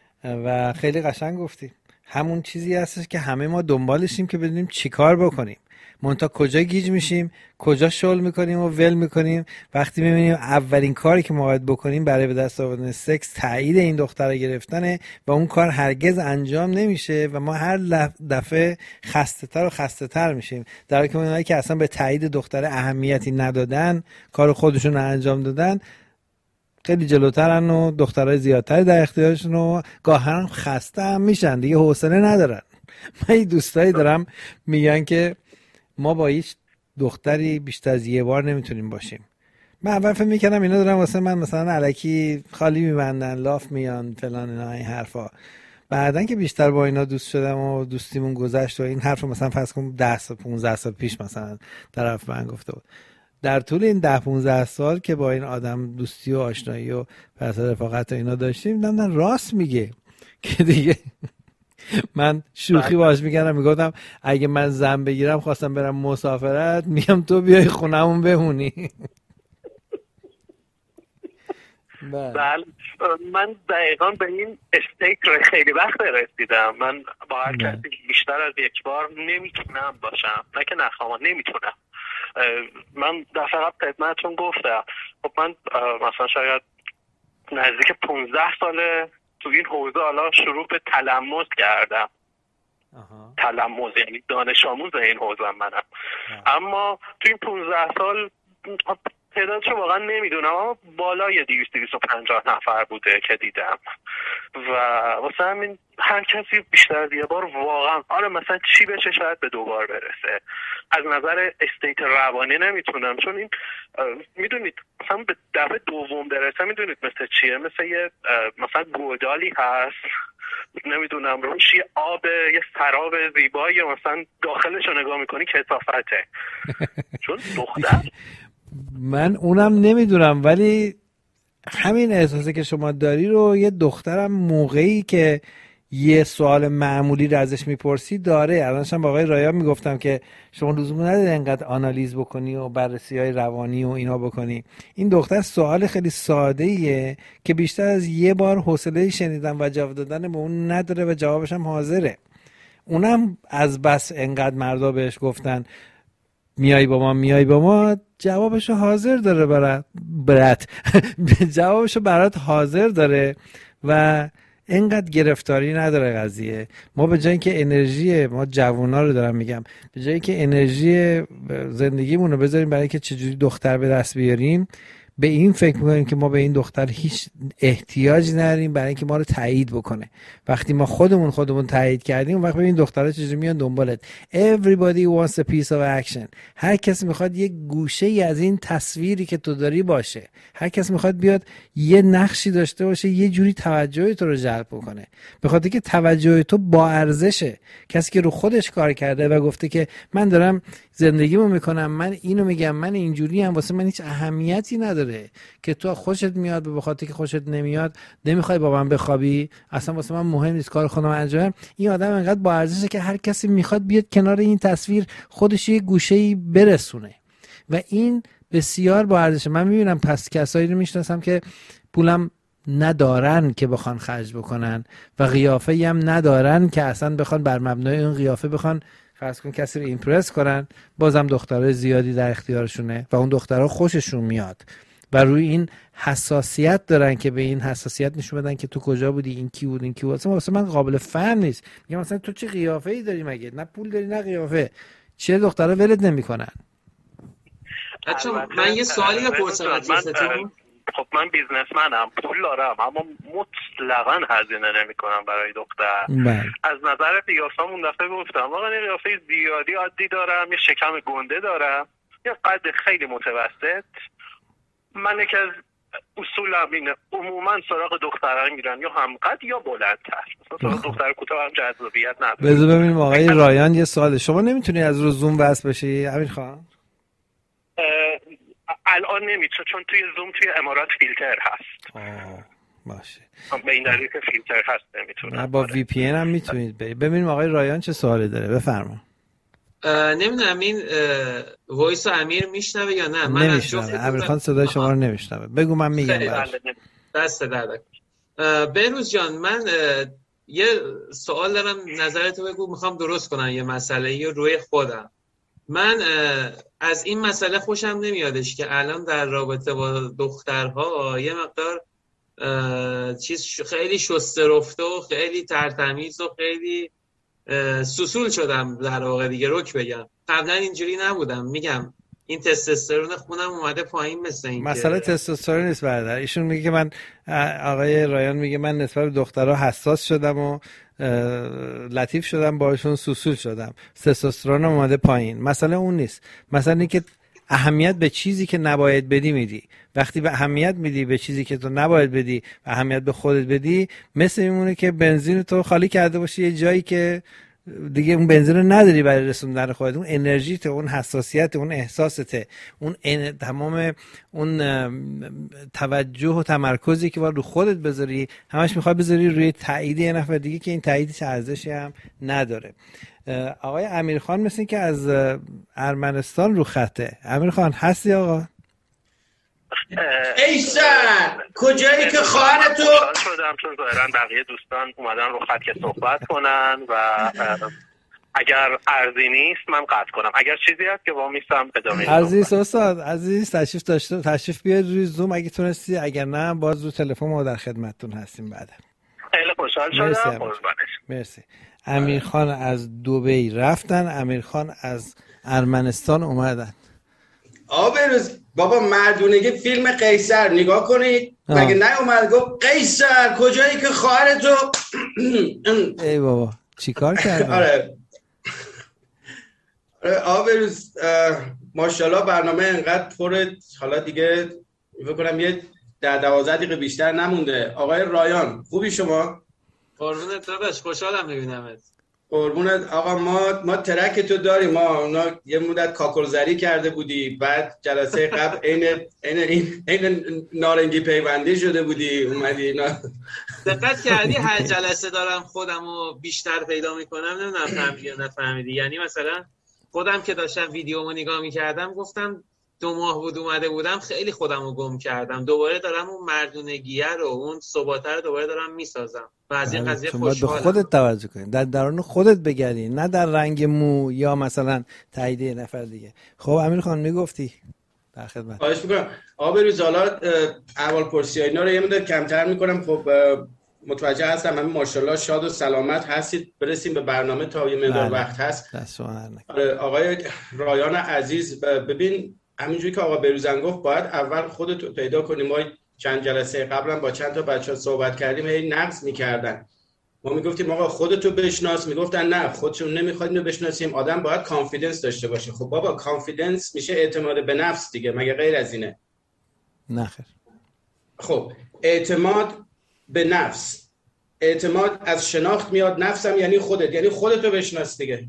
و خیلی قشنگ گفتی. همون چیزی هستش که همه ما دنبالشیم که بدونیم چی کار بکنیم، منتها کجا گیج میشیم، کجا شل میکنیم و ول میکنیم. وقتی میبینیم اولین کاری که ما باید بکنیم برای به دست آوردن سکس تایید این دختر گرفتنه و اون کار هرگز انجام نمیشه و ما هر دفعه خسته تر و خسته تر میشیم، در حالی که اونایی که اصلا به تایید دختر اهمیتی ندادن، کار خودشون رو انجام دادن، خیلی جلوترن و دخترای زیادتری در اختیارشون و گاهن خسته هم میشن دیگه، حوصله ندارن. من این دوستایی دارم میگن که ما با هیچ دختری بیشتر از یه بار نمیتونیم باشیم. من اول فکر میکردم اینا دارن واسه من مثلا الکی خالی میبندن، لاف میان فلان اینا این حرفا. بعدن که بیشتر با اینا دوست شدم و دوستیمون گذشت و این حرفو مثلا فرض کن ده سال پانزده سال پیش مثلا طرف من گفته بود، در طول این ده پانزده سال که با این آدم دوستی و آشنایی و پس رفاقت و اینا داشتیم، دیدم راست میگه که دیگه من شوخی باش میکردم، میگفتم اگه من زن بگیرم خواستم برم مسافرت، میگم تو بیای خونمون بمونی. بله من دقیقا به این استیک خیلی وقت رسیدم. من با هر کسی بیشتر از یک بار نمیتونم باشم، نه که نخواهم، نمیتونم. من دفعه قبل خدمتتون گفتم خب من مثلا شاید نزدیک پونزده ساله تو این حوزه حالا شروع به تلمس کردم. آها. تلمس یعنی دانش آموز این حوزه منم. آه. اما تو این پونزده سال تعدادش واقعا نمیدونم، اما بالای دویست دویست و پنجاه نفر بوده که دیدم و واسه همین هر کسی بیشتر از یه بار واقعا آره مثلا چی بشه شاید به دوبار برسه. از نظر استیت روانی نمیتونم، چون این میدونید مثلا به دفعه دوم برسه میدونید مثل چیه، مثل یه مثلا گودالی هست نمیدونم روش یه آب یه سراب زیبایی مثلا داخلش رو نگاه میکنی کثافته. چون دختر من اونم نمیدونم، ولی همین احساسی که شما داری رو یه دخترم موقعی که یه سوال معمولی رو ازش میپرسی داره. الانشم با آقای رایان میگفتم که شما لزوم نداره انقدر آنالیز بکنی و بررسی های روانی و اینا بکنی. این دختر سوال خیلی ساده ایه که بیشتر از یه بار حوصله شنیدن و جواب دادن به اون نداره و جوابش هم حاضره. اونم از بس انقدر مردا بهش گفتن میای با ما میای با ما، جوابشو حاضر داره برات برات جوابشو برات حاضر داره و اینقدر گرفتاری نداره قضیه. ما به جای اینکه انرژی ما جوونا رو دارم میگم، به جای اینکه انرژی زندگیمون رو بذاریم برای اینکه چجوری دختر به دست بیاریم، به این فکر میکنیم که ما به این دختر هیچ احتیاجی نداریم برای اینکه ما رو تایید بکنه. وقتی ما خودمون خودمون تایید کردیم، اون وقت ببین دخترها چجوری میان دنبالت. Everybody wants a piece of action. هر کس میخواد یک گوشه ای از این تصویری که تو داری باشه. هر کس میخواد بیاد یه نقشی داشته باشه، یه جوری توجه تو رو جلب بکنه. به خاطر که توجه تو با ارزشه. کسی که رو خودش کار کرده و گفته که من دارم زندگیمو میکنم، من اینو میگم، من اینجوری ام، واسه من هیچ اهمیتی نداره که تو خوشت میاد به خاطر که خوشت نمیاد نمیخوای با من بخوابی، اصلا واسه من مهم نیست، کار خودم انجام. این آدم انقدر با ارزشه که هر کسی میخواد بیاد کنار این تصویر خودش یه گوشه‌ای برسونه و این بسیار با ارزشه. من میبینم پس کسایی رو میشناسم که پولم ندارن که بخوان خرج بکنن و قیافه‌ای هم ندارن که اصلا بخوان بر مبنای اون قیافه بخوان فرض کن کسی رو ایمپرس کنن. بازم دخترای زیادی در اختیارشونه و اون دخترها خوششون میاد و روی این حساسیت دارن که به این حساسیت نشون بدن که تو کجا بودی، این کی بود، این کی بود. اصلا من قابل فهم نیست. میگم مثلا تو چه قیافه‌ای داری مگه؟ نه پول داری نه قیافه. چه دخترها ولت نمیکنن؟ بچه من یه سوالی بپرسم ازتون. خب من بیزنسمنم، پول دارم، اما مطلقاً هزینه نمی کنم برای دختر. بله. از نظر قیافه‌م اون دفعه گفتم واقعا یه قیافه زیادی عادی دارم، یه شکم گنده دارم، یه قد خیلی متوسط. من یکی از اصولم اینه عموما سراغ دخترها میرن یا همقد یا بلندتر. مثلا سراغ دختر کوتاه هم جذابیت نداره. بذار ببینیم آقای رایان یه سواله. شما نمیتونی از رو زوم وصل بشی امیر خان؟ الان نمیتونه چون توی زوم توی امارات فیلتر هست. آه باشه. به این دلیل که فیلتر هست نمیتونه. نه با وی پی ان هم میتونید برید. ببینیم آقای رایان چه سوالی داره. بفرما. نمیدونم این وایس امیر میشنوه یا نه. من نمیشنوه. امیر خان صدای شما رو نمیشنوه. بگو من میگم براش. دست درد. بهروز جان من یه سوال دارم، نظرتو بگو، میخوام درست کنم یه مسئله روی خودم. من از این مسئله خوشم نمیادش که الان در رابطه با دخترها یه مقدار چیز خیلی شسته رفته و خیلی ترتمیز و خیلی سوسول شدم در واقع دیگه. رک بگم قبلا اینجوری نبودم. میگم این تستوسترون خونم اومده پایین مثل این. مسئله تستوسترون نیست برادر. ایشون میگه که من، آقای رایان میگه من نسبت به دخترها حساس شدم و لطیف شدم باشون، سوسول شدم، تستوسترون اومده پایین. مسئله اون نیست. مسئله اینه که اهمیت به چیزی که نباید بدی میدی. وقتی به اهمیت میدی به چیزی که تو نباید بدی و اهمیت به خودت بدی، مثل میمونه که بنزین تو خالی کرده باشی یه جایی که دیگه اون بنزین رو نداری برای رسوندن خودت، اون انرژیت، اون حساسیت، اون احساسته، اون ان... تمام اون توجه و تمرکزی که باید رو خودت بذاری همش میخوای بذاری روی تایید یه نفر دیگه که این تاییدش ارزشی هم نداره. آقای امیرخان مثل این که از ارمنستان رو خطه. امیرخان هستی آقا؟ ایسان کجایی که خواهر تو شدم چون ظاهرا بقیه دوستان اومدن رو خط که صحبت کنن و اگر ارزی نیست من قطع کنم، اگر چیزی هست که با میستم ادامه. عزیز استاد عزیز تشریف داشته تشریف بیاد روی زوم اگه تونستی، اگر نه باز رو تلفن ما در خدمتتون هستیم بعدا. خیلی خوشحال شدم. قربانش. مرسی. امیرخان از دبی رفتن، امیرخان از ارمنستان اومدن. آبروز بابا مردونگی فیلم قیصر نگاه کنید مگه نه اومد گفت قیصر کجایی که خواهر تو ای بابا چیکار کردن؟ آره آبروز ماشاءالله برنامه انقدر پره، حالا دیگه فکر کنم یه در دوازده دقیقه بیشتر نمونده. آقای رایان خوبی شما؟ قربونت داداش، خوشحالم میبینمت. قربونت آقا. ما ما ترک تو داریم، ما اونا یه مدت کاکلزری کرده بودی، بعد جلسه قبل عین عین عین نارنگی پیوندی شده بودی اومدی اینا. دقت کردی هر جلسه دارم خودمو بیشتر پیدا میکنم، نمیدونم فهمیدی یا نفهمیدی. یعنی مثلا خودم که داشتم ویدیومو نگاه میکردم گفتم دو ماه بود اومده بودم خیلی خودمو گم کردم، دوباره دارم اون مردونگیه رو اون ثبات رو دوباره دارم میسازم و از این قضیه خوشحالم. به خودت توجه کنی، در درون خودت بگردی، نه در رنگ مو یا مثلا تایید یه نفر دیگه. خب امیر خان میگفتی در خدمت. خواهش میکنم. آبروز حالا اول پرسی اینا رو یه مقدار کمتر میکنم. خب متوجه هستم همین ماشاءالله شاد و سلامت هستید، برسیم به برنامه تا یه مقدار وقت هست. آقای رایان عزیز ببین همینجوری که آقا بروزن گفت باید اول خودت پیدا کنی. ما چند جلسه قبلا با چند تا بچه‌ها صحبت کردیم، هی نقص می‌کردن. ما میگفتیم آقا خودتو بشناس، میگفتن نه خودشون نمیخواد اینو بشناسیم، آدم باید کانفیدنس داشته باشه. خب بابا کانفیدنس میشه اعتماد به نفس دیگه، مگه غیر از اینه؟ نه خیر. خب اعتماد به نفس، اعتماد از شناخت میاد، نفسم یعنی خودت، یعنی خودتو بشناس دیگه.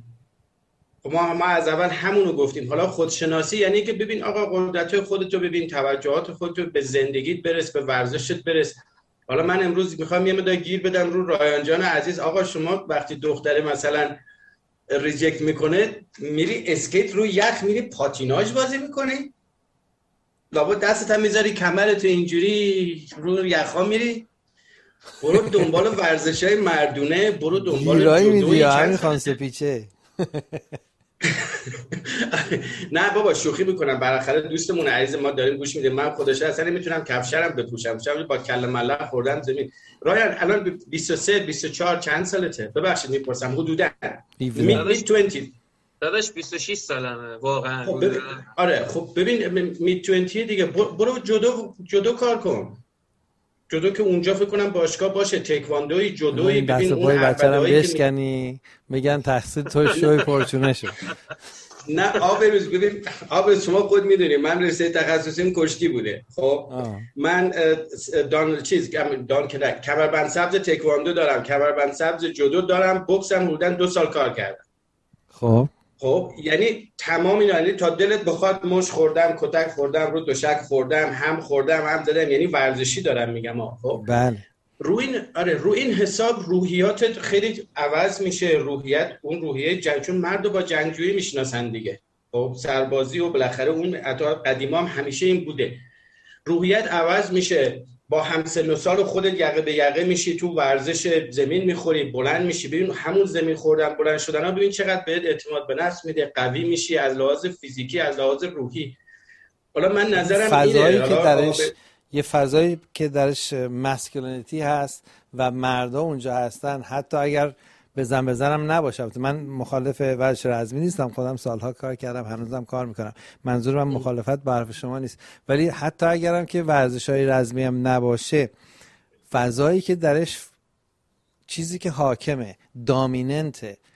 ما ما از اول همونو گفتیم. حالا خودشناسی یعنی که ببین آقا قدرت‌های خودتو ببین، توجهات خودتو، به زندگیت برس، به ورزشت برس. حالا من امروز میخوام یه مقدار گیر بدم رو رایان جان عزیز. آقا شما وقتی دختره مثلا ریجکت میکنه میری اسکیت رو یخ میری پاتیناژ بازی میکنی؟ لابد دستت هم میذاری کمرت اینجوری رو یخا میری؟ برو دنبال ورزشای مردونه، برو دنبال جودویی. همین خان سپیچه نه بابا شوخی میکنم، بالاخره دوستمون عزیز ما داریم گوش میده. من خودش اصلا نمیتونم کفشرم بپوشم، چون با کله ملق خوردم زمین. رایان الان بیست و سه بیست و چهار چند سالته؟ ببخشید میپرسم حدودا. مید بیست داداش بیست و شش سالمه واقعا. خب ببین آره خب ببین مید بیست دیگه برو جودو جودو کار کن. جودو که اونجا فکر کنم باشگاه باشه، تکواندوی، جودویی. ببین اون بچه‌رم بشکنی میگن تحصیل تو شوی پرچونه شو. نه آبروز ببین آبروز شما خود میدونی من رشته تخصصیم کشتی بوده. خب آه. من دان چیز دان کدک کمربند سبز تکواندو دارم، کمربند سبز جودو دارم، بوکسم حدوداً دو سال کار کردم. خب خب یعنی تمام اینا، یعنی تا دلت بخواد مش خوردم، کتک خوردم، رو دوشک خوردم، هم خوردم هم زدم، یعنی ورزشی دارم میگم. خب بله رو این آره رو این حساب روحیاتت خیلی عوض میشه. روحیت اون روحیه جنگ، چون مردو با جنگجویی میشناسن دیگه. خب سربازی و بالاخره اون قدیما هم همیشه این بوده. روحیت عوض میشه، با همسن و سال خودت یقه به یقه میشی، تو ورزش زمین میخوری، بلند میشی. ببین همون زمین خوردن بلند شدن ها ببین چقدر بهت اعتماد به نفس میده، قوی میشی از لحاظ فیزیکی، از لحاظ روحی. حالا من نظرم فضایی اینه که درش ب... یه فضایی که درش ماسکولینیتی هست و مردا اونجا هستن، حتی اگر بزن بزنم نباشم. من مخالف ورزش رزمی نیستم، خودم سالها کار کردم، هنوزم کار میکنم. منظور من مخالفت با حرف شما نیست، ولی حتی اگرم که ورزش‌های رزمی هم نباشه، فضایی که درش چیزی که حاکمه، دامیننته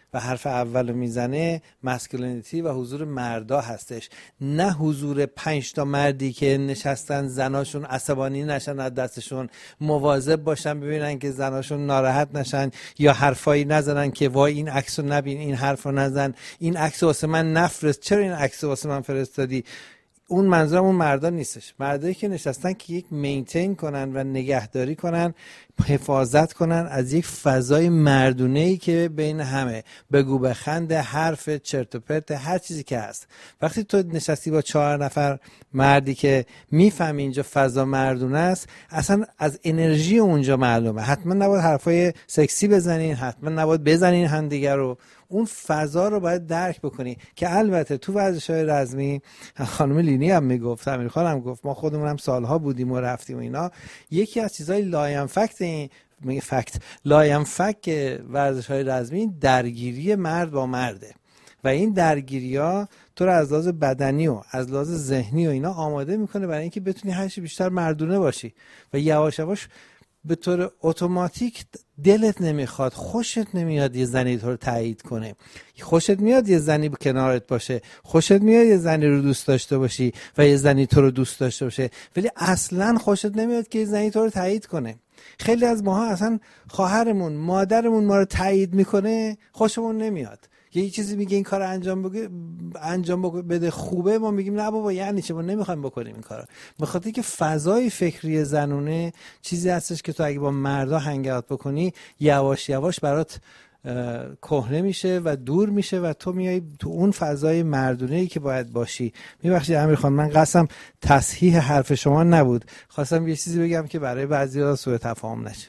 و حرف اولو میزنه ماسکولینیتی و حضور مردا هستش، نه حضور پنج تا مردی که نشستن زناشون عصبانی نشن از دستشون، مواظب باشن ببینن که زناشون ناراحت نشن یا حرفایی نزنن که وای این عکسو نبین، این حرفو نزن، این عکسو واسه من نفرست، چرا این عکسو واسه من فرستادی. اون منظورم اون مردا نیستش. مردایی که نشستن که یک مینتین کنن و نگهداری کنن، حفاظت کنن از یک فضای مردونه‌ای که بین همه بگو بخند، حرف چرت و پرت، هر چیزی که هست. وقتی تو نشستی با چهار نفر مردی که میفهمی اینجا فضا مردونه است، اصلا از انرژی اونجا معلومه. حتما نباید حرفای سکسی بزنین، حتما نباید بزنین همدیگر رو. اون فضا رو باید درک بکنی که البته تو ورزش‌های رزمی، خانم لینی هم میگفت، امیرخان هم گفت، ما خودمون هم سالها بودیم و رفتیم و اینا، یکی از چیزای لاینفکت این میگه فکت لاینفک ورزش‌های رزمی درگیری مرد با مرده و این درگیری‌ها تو رو از لحاظ بدنی و از لحاظ ذهنی و اینا آماده میکنه برای اینکه بتونی هر چی بیشتر مردونه باشی و یواش یواش به طور اتوماتیک دلت نمیخواد، خوشت نمیاد یه زنی تو رو تایید کنه، خوشت میاد یه زنی کنارت باشه، خوشت میاد یه زنی رو دوست داشته باشی و یه زنی تو رو دوست داشته باشه، ولی اصلا خوشت نمیاد که یه زنی تو رو تایید کنه. خیلی از ماها اصلا خواهرمون، مادرمون ما رو تایید میکنه، خوشمون نمیاد. یه چیزی میگه این کار انجام بگه انجام بده خوبه، ما میگیم نه بابا یعنی چه، ما نمیخوایم بکنیم این کارو. به خاطر که فضای فکری زنونه چیزی هستش که تو اگه با مردا هنگات بکنی یواش یواش برات کهنه میشه و دور میشه و تو میای تو اون فضای مردونه‌ای که باید باشی. میبخشید امیرخان، من قصدم تصحیح حرف شما نبود، خواستم یه چیزی بگم که برای بعضیا سوء تفاهم نشه.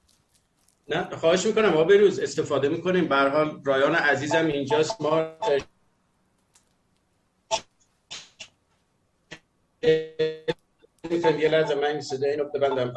نه خواهش میکنم، ما به روز استفاده میکنیم. به هر حال رایان عزیزم اینجاست، ما یه لحظه من صدا اینو ببندم.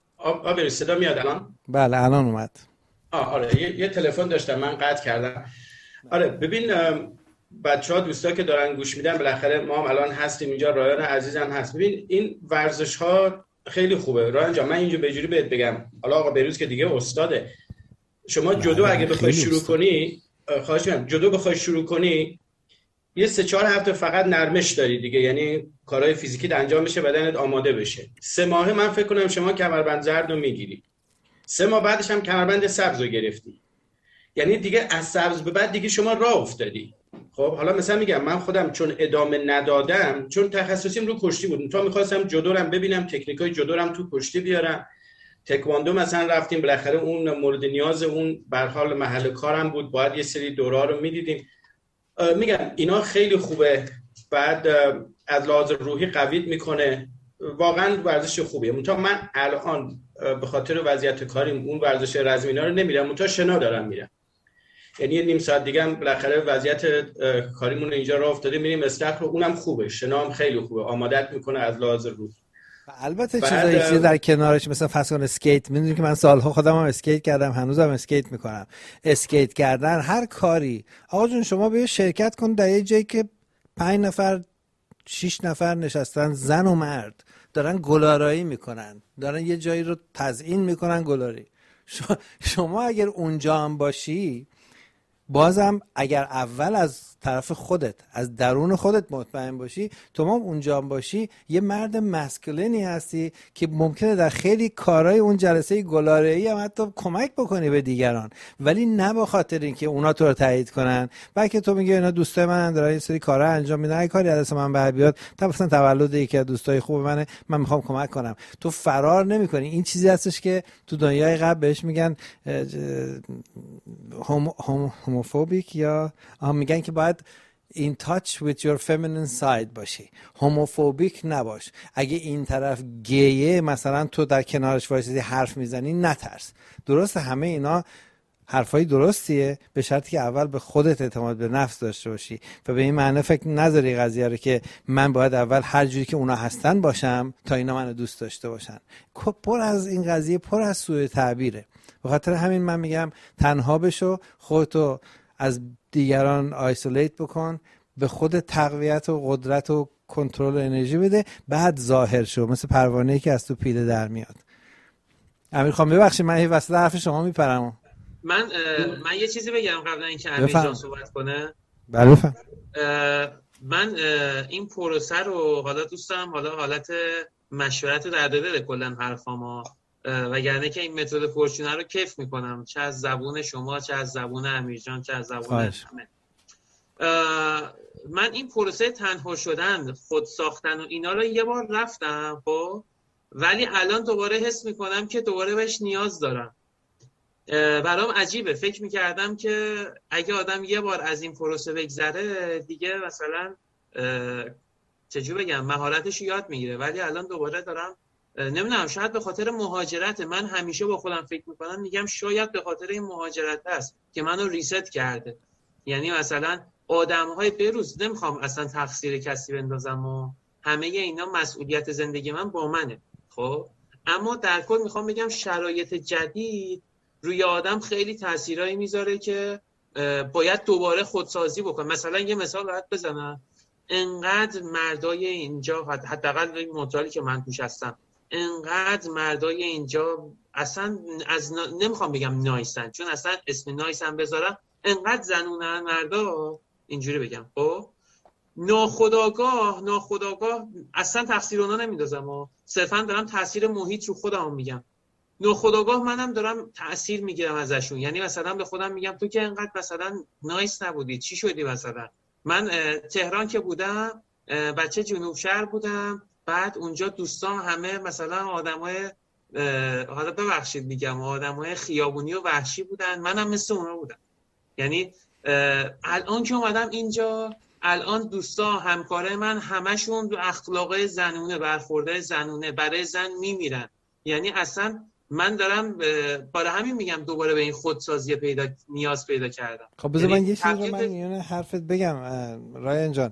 آب صدا میاد الان؟ بله الان اومد. آه آره یه, یه تلفن داشتم من قطع کردم. آره ببین بچه‌ها دوستا که دارن گوش میدن، بالاخره ما هم الان هستیم اینجا، رایان عزیزم هست. ببین این ورزش ها خیلی خوبه. رایان جان من اینجا به جوری بهت بگم، حالا آقا بروز که دیگه استاده، شما جودو اگه بخوای شروع کنی، خواهش می‌کنم جودو بخوای شروع کنی یه سه چهار هفته فقط نرمش داری دیگه، یعنی کارهای فیزیکی انجام بشه، بدنت آماده بشه. سه ماه من فکر کنم شما کمربند زرد رو میگیری، سه ماه بعدش هم کمربند سبز رو گرفتی، یعنی دیگه از سبز به بعد دیگه شما راه افتادی. خب حالا مثلا میگم من خودم چون ادامه ندادم، چون تخصصیم رو کشتی بود، تا میخواستم جودو رو ببینم، تکنیکای جودو رو تو کشتی بیارم، تکواندو مثلا رفتیم، بالاخره اون مورد نیاز اون به هر حال محل کارم بود، باید یه سری دورا رو میدیدیم. میگم اینا خیلی خوبه، بعد از لحاظ روحی قویت میکنه، واقعا ورزش خوبیه. منتها من الان به خاطر وضعیت کاریم اون ورزش رزمینا رو نمیرم، منتها شنا دارم میرم، یعنی یه نیم ساعت دیگه هم بالاخره وضعیت کاریمون اینجا راه افتاده، میریم استخر رو، اونم خوبه، شنا هم خیلی خوبه، آمادت میکنه از لحاظ روحی. البته چیزایی که در کنارش مثلا فرض کن اسکیت، میدونی که من سالها خودم هم اسکیت کردم، هنوزم اسکیت میکنم. اسکیت کردن هر کاری، آقا جون شما به شرکت کن در یه جایی که پنج نفر شش نفر نشستن، زن و مرد دارن گلارایی میکنن، دارن یه جایی رو تزیین میکنن گلاری. شما اگر اونجا هم باشی، بازم اگر اول از طرف خودت، از درون خودت مطمئن باشی، تو هم اونجا هم باشی، یه مرد مسکولینی هستی که ممکنه در خیلی کارهای اون جلسه گلاره‌ای هم حتی کمک بکنی به دیگران، ولی نه به خاطر اینکه اونا تو رو تایید کنن، بلکه تو میگی اینا دوستای منن، دارن یه سری کارا انجام میدن، اگه کاری از من بر بیاد، تا مثلا تولد یکی از دوستای خوب منه، من میخوام کمک کنم. تو فرار نمیکنی. این چیزی هستش که تو دنیای قبل بهش میگن هوم هوم هوموفوبیک، یا میگن که باید in touch with your feminine side باشی، هوموفوبیک نباش. اگه این طرف گیه مثلا تو در کنارش وایسیدی حرف میزنی، نترس. درسته همه اینا حرفای درستیه، به شرطی که اول به خودت اعتماد به نفس داشته باشی و به این معنی فکر نذاری قضیه رو که من باید اول هر جوری که اونا هستن باشم تا اینا منو دوست داشته باشن. پر از این قضیه، پر از سوء تعبیره. به خاطر همین من میگم تنها بشو، خودتو از دیگران آیسولیت بکن، به خود تقویت و قدرت و کنترل و انرژی بده، بعد ظاهر شو، مثل پروانه‌ای که از تو پیله در میاد. امیر خان ببخشید من این وسط حرف شما میپرم. من من یه چیزی بگم قبل اینکه امیر جان صحبت کنه. بله بفهم. من این پروسه رو حالا دوست دارم حالا حالت مشورت رو در دل کلا حرفامو، وگرنه که این متد فورچونا رو کیف میکنم، چه از زبون شما، چه از زبون امیر جان، چه از زبون همه. من این پروسه تنها شدن، خود ساختن و اینا رو یه بار رفتم خب، ولی الان دوباره حس میکنم که دوباره بهش نیاز دارم. برام عجیبه، فکر میکردم که اگه آدم یه بار از این پروسه بگذره دیگه مثلا چجوری بگم مهارتش یاد میگیره، ولی الان دوباره دارم نمیدونم، شاید به خاطر مهاجرت. من همیشه با خودم فکر میکنم میگم شاید به خاطر این مهاجرت است که منو ریست کرده. یعنی مثلا آدم‌های بروز، نمیخوام اصلا تقصیر کسی بندازم و همه اینا مسئولیت زندگی من با منه خب، اما در کل میخوام بگم شرایط جدید روی آدم خیلی تاثیرایی میذاره که باید دوباره خودسازی بکنه. مثلا یه مثال راحت بزنم، انقدر مردای اینجا، حداقل این مطالعاتی که من توش هستم، انقدر مردای اینجا اصلا از نا... نمیخوام بگم نایسن، چون اصلا اسم نایسن بذارم، انقدر زنونن مردا، اینجوری بگم خب، ناخودآگاه ناخودآگاه اصلا تقصیر اونا نمیندازم و صرفا دارم تاثیر محیط رو خودم میگم. ناخودآگاه منم دارم تأثیر میگیرم ازشون. یعنی مثلا به خودم میگم تو که انقدر مثلا نایس نبودی، چی شدی مثلا؟ من تهران که بودم بچه جنوب شهر بودم، بعد اونجا دوستان همه مثلا آدمای حالا ببخشید میگم آدمای خیابونی و وحشی بودن، منم مثل اونا بودم. یعنی الان که اومدم اینجا، الان دوستا همکارای من همشون دو اخلاقای زنونه، برخوردهای زنونه، برای زن میمیرن. یعنی اصلا من دارم برای همین میگم دوباره به این خودسازی پیدا نیاز پیدا کردم. خب بذار من یه چیزی رو من یعنی حرفت بگم رایان جان.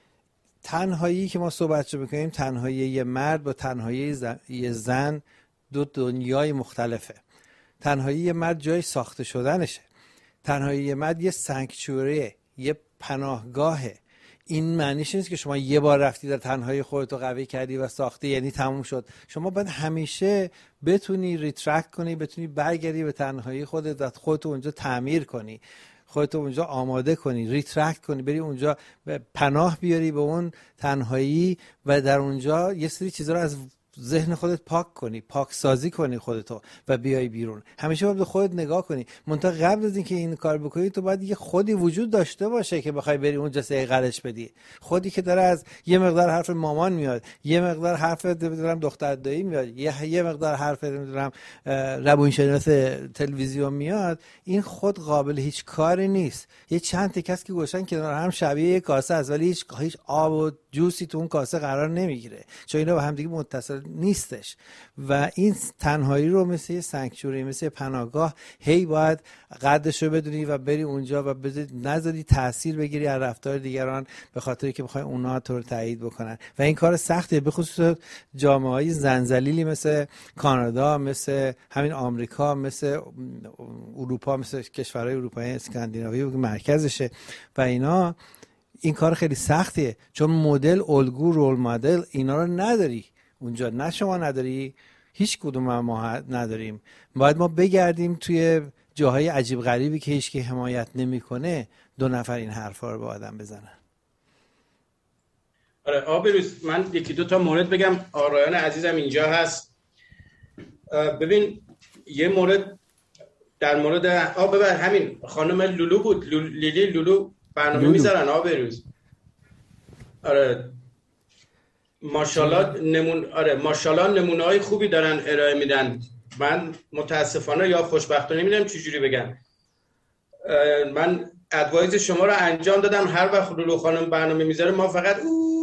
تنهایی که ما صحبت رو بکنیم، تنهایی یه مرد با تنهایی زن، یه زن دو دنیای مختلفه. تنهایی یه مرد جای ساخته شدنشه، تنهایی یه مرد یه سانکچوریه، یه پناهگاهه. این معنیش نیست که شما یه بار رفتی در تنهایی خودتو قوی کردی و ساختی یعنی تموم شد. شما باید همیشه بتونی ریترکت کنی، بتونی برگردی به تنهایی خودت، خودتو اونجا تعمیر کنی، خودتو اونجا آماده کنی، ریترکت کنی، بری اونجا پناه بیاری به اون تنهایی و در اونجا یه سری چیزا رو از ذهن خودت پاک کنی، پاک سازی کنی خودتو و بیای بیرون. همیشه باید به خودت نگاه کنی. منتها قبل از اینکه این کار بکنی تو باید یه خودی وجود داشته باشه که بخوای بری اونجا سیقلش بدی. خودی که داره از یه مقدار حرف مامان میاد، یه مقدار حرف نمیدونم دختر دایی میاد، یه یه مقدار حرف نمیدونم روانشناس تلویزیون میاد. این خود قابل هیچ کاری نیست. یه چند تا کس که گوشن کنار هم شبیه یک کاسه است ولی هیچ هیچ آب و جوسی تو اون کاسه قرار نمیگیره، چون اینا با هم دیگه متصل نیستش. و این تنهایی رو مثل یه سانکچوری، مثل پناهگاه، هی باید قدرش رو بدونی و بری اونجا و نذاری تاثیر بگیری از رفتار دیگران به خاطری که بخوای اونا تو رو تایید بکنن. و این کار سختیه، به خصوص جامعه‌های زنجلیلی مثل کانادا، مثل همین آمریکا، مثل اروپا، مثل کشورهای اروپایی اسکاندیناوی که مرکزشه و اینا. این کار خیلی سختیه چون مدل، الگو، رول مدل اینا رو نداری اونجا. نه شما نداری، هیچ کدوم ما نداریم. باید ما بگردیم توی جاهای عجیب غریبی که هیچ کی حمایت نمیکنه، دو نفر این حرفا رو به آدم بزنن. آره آبروز، من یکی دو تا مورد بگم. آرایان عزیزم اینجا هست. ببین یه مورد در مورد آ ببر همین خانم لولو بود، لول... لیلی لولو برنامه میذارن آبروز. آره ماشاءالله نمون آره ماشاءالله نمونه‌های خوبی دارن ارائه میدن. من متاسفانه یا خوشبختانه نمیدونم چجوری بگم، من ادوایز شما رو انجام دادم. هر وقت لولو خانم برنامه میذاره ما فقط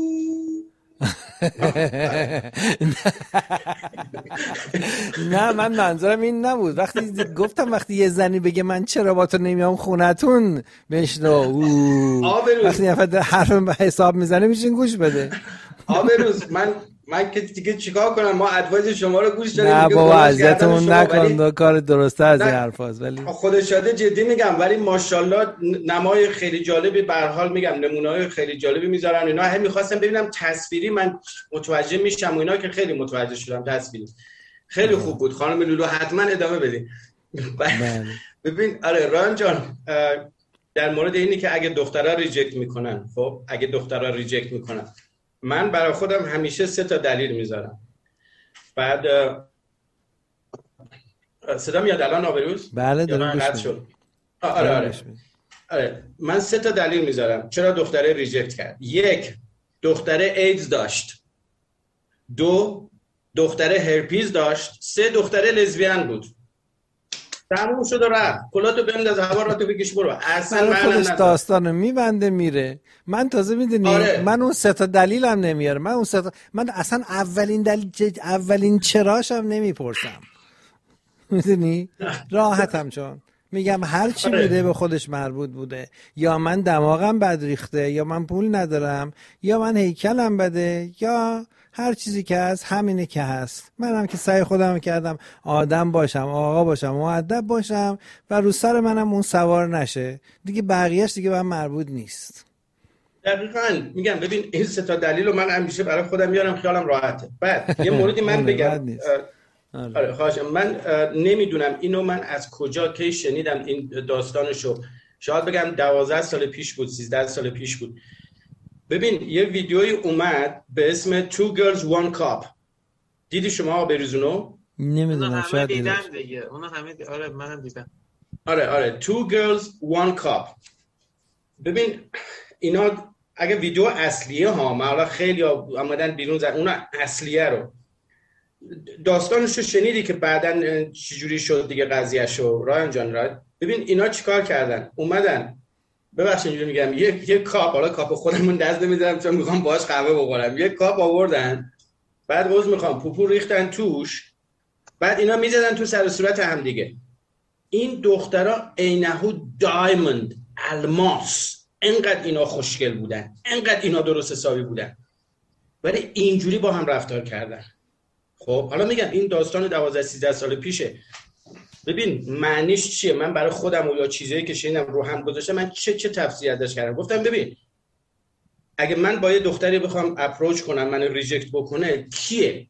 نه من منظورم این نبود. وقتی گفتم وقتی یه زنی بگه من چرا با تو نمیام خونتون بشنو، وقتی نفر حرف حساب میزنه میشین گوش بده. آبروز من من که دیگه چیکار کنم، ما ادوایز شما رو گوش دادیم. نه بابا اذیتمون نکن، دو کار درسته از این حرفاست. ولی خدا شاده جدی میگم، ولی ماشاءالله نمای خیلی جالبی به هر حال میگم، نمونه‌های خیلی جالبی میذارن. اینا هم می‌خواستم ببینم تصویری من متوجه میشم و اینا که خیلی متوجه شدم. تصویری خیلی خوب بود. خانم لولو حتما ادامه بدین. ببین آره ران جان، در مورد اینی که اگه دخترها ریجکت میکنن، خب اگه دخترها ریجکت میکنن، من برای خودم همیشه سه تا دلیل میذارم. بعد صدا میاد الان آبروز؟ بله دارم گوش میدم. آره آره آره من سه تا دلیل میذارم چرا دختره ریجکت کرد. یک، دختره ایدز داشت. دو، دختره هرپیز داشت. سه، دختره لزبیان بود. تموم شد و رفت. کلاتو بنداز هوا رو تو بکش برو. اصلا من خودش داستانو میبنده میره. من تازه میدونی آره. من اون سه تا دلیلم نمیاره. من اون سه تا من اصلا اولین دلیل اولین چراشم نمیپرسم. میدونی راحتم چون میگم هر چی آره. بوده به خودش مربوط بوده. یا من دماغم بد ریخته، یا من پول ندارم، یا من هیکلم بده، یا هر چیزی که هست همینه که هست. منم که سعی خودم کردم آدم باشم، آقا باشم، مؤدب باشم و رو سر منم اون سوار نشه دیگه. بقیهش دیگه به من مربوط نیست. دقیقاً میگم ببین این سه تا دلیلو من همیشه برای خودم میارم، خیالم راحته. بعد یه موردی من بگم آره خواهشم، من نمیدونم اینو من از کجا کی شنیدم این داستانشو، شاید بگم دوازده سال پیش بود، سیزده سال پیش بود. ببین یه ویدیوی اومد به اسم Two Girls One Cup. دیدی شما بریزونو؟ نمیدونم شاید دیدم دیگه. اونا همه دی... آره منم دیدم. آره آره Two Girls One Cup. ببین اینا اگه ویدیو اصلیه ها، معلا خیلی آمدن بیرون زد اونا اصلیه رو. داستانشو شنیدی که بعدن چجوری شد دیگه قضیهشو رایان جان رایت؟ ببین اینا چیکار کردن؟ اومدن ببخشید اینجوری میگم یک یک کاپ، حالا کاپ خودمون دست نمیذارم چون میخوام باهاش قهوه بخورم، یک کاپ آوردن، بعد روز میخوام پوپو ریختن توش، بعد اینا میزدن تو سر و صورت هم دیگه. این دخترها عینهو دایموند، الماس، انقدر اینا خوشگل بودن، انقدر اینا درست حسابی بودن، ولی اینجوری با هم رفتار کردن. خب حالا میگم این داستان دوازده سیزده سال پیشه. ببین معنیش چیه؟ من برای خودم و یا چیزایی که شنیدم رو هم گذاشتم، من چه چه تفسیری ازش کردم. گفتم ببین اگه من با یه دختری بخوام اپروچ کنم منو ریجکت بکنه، کیه؟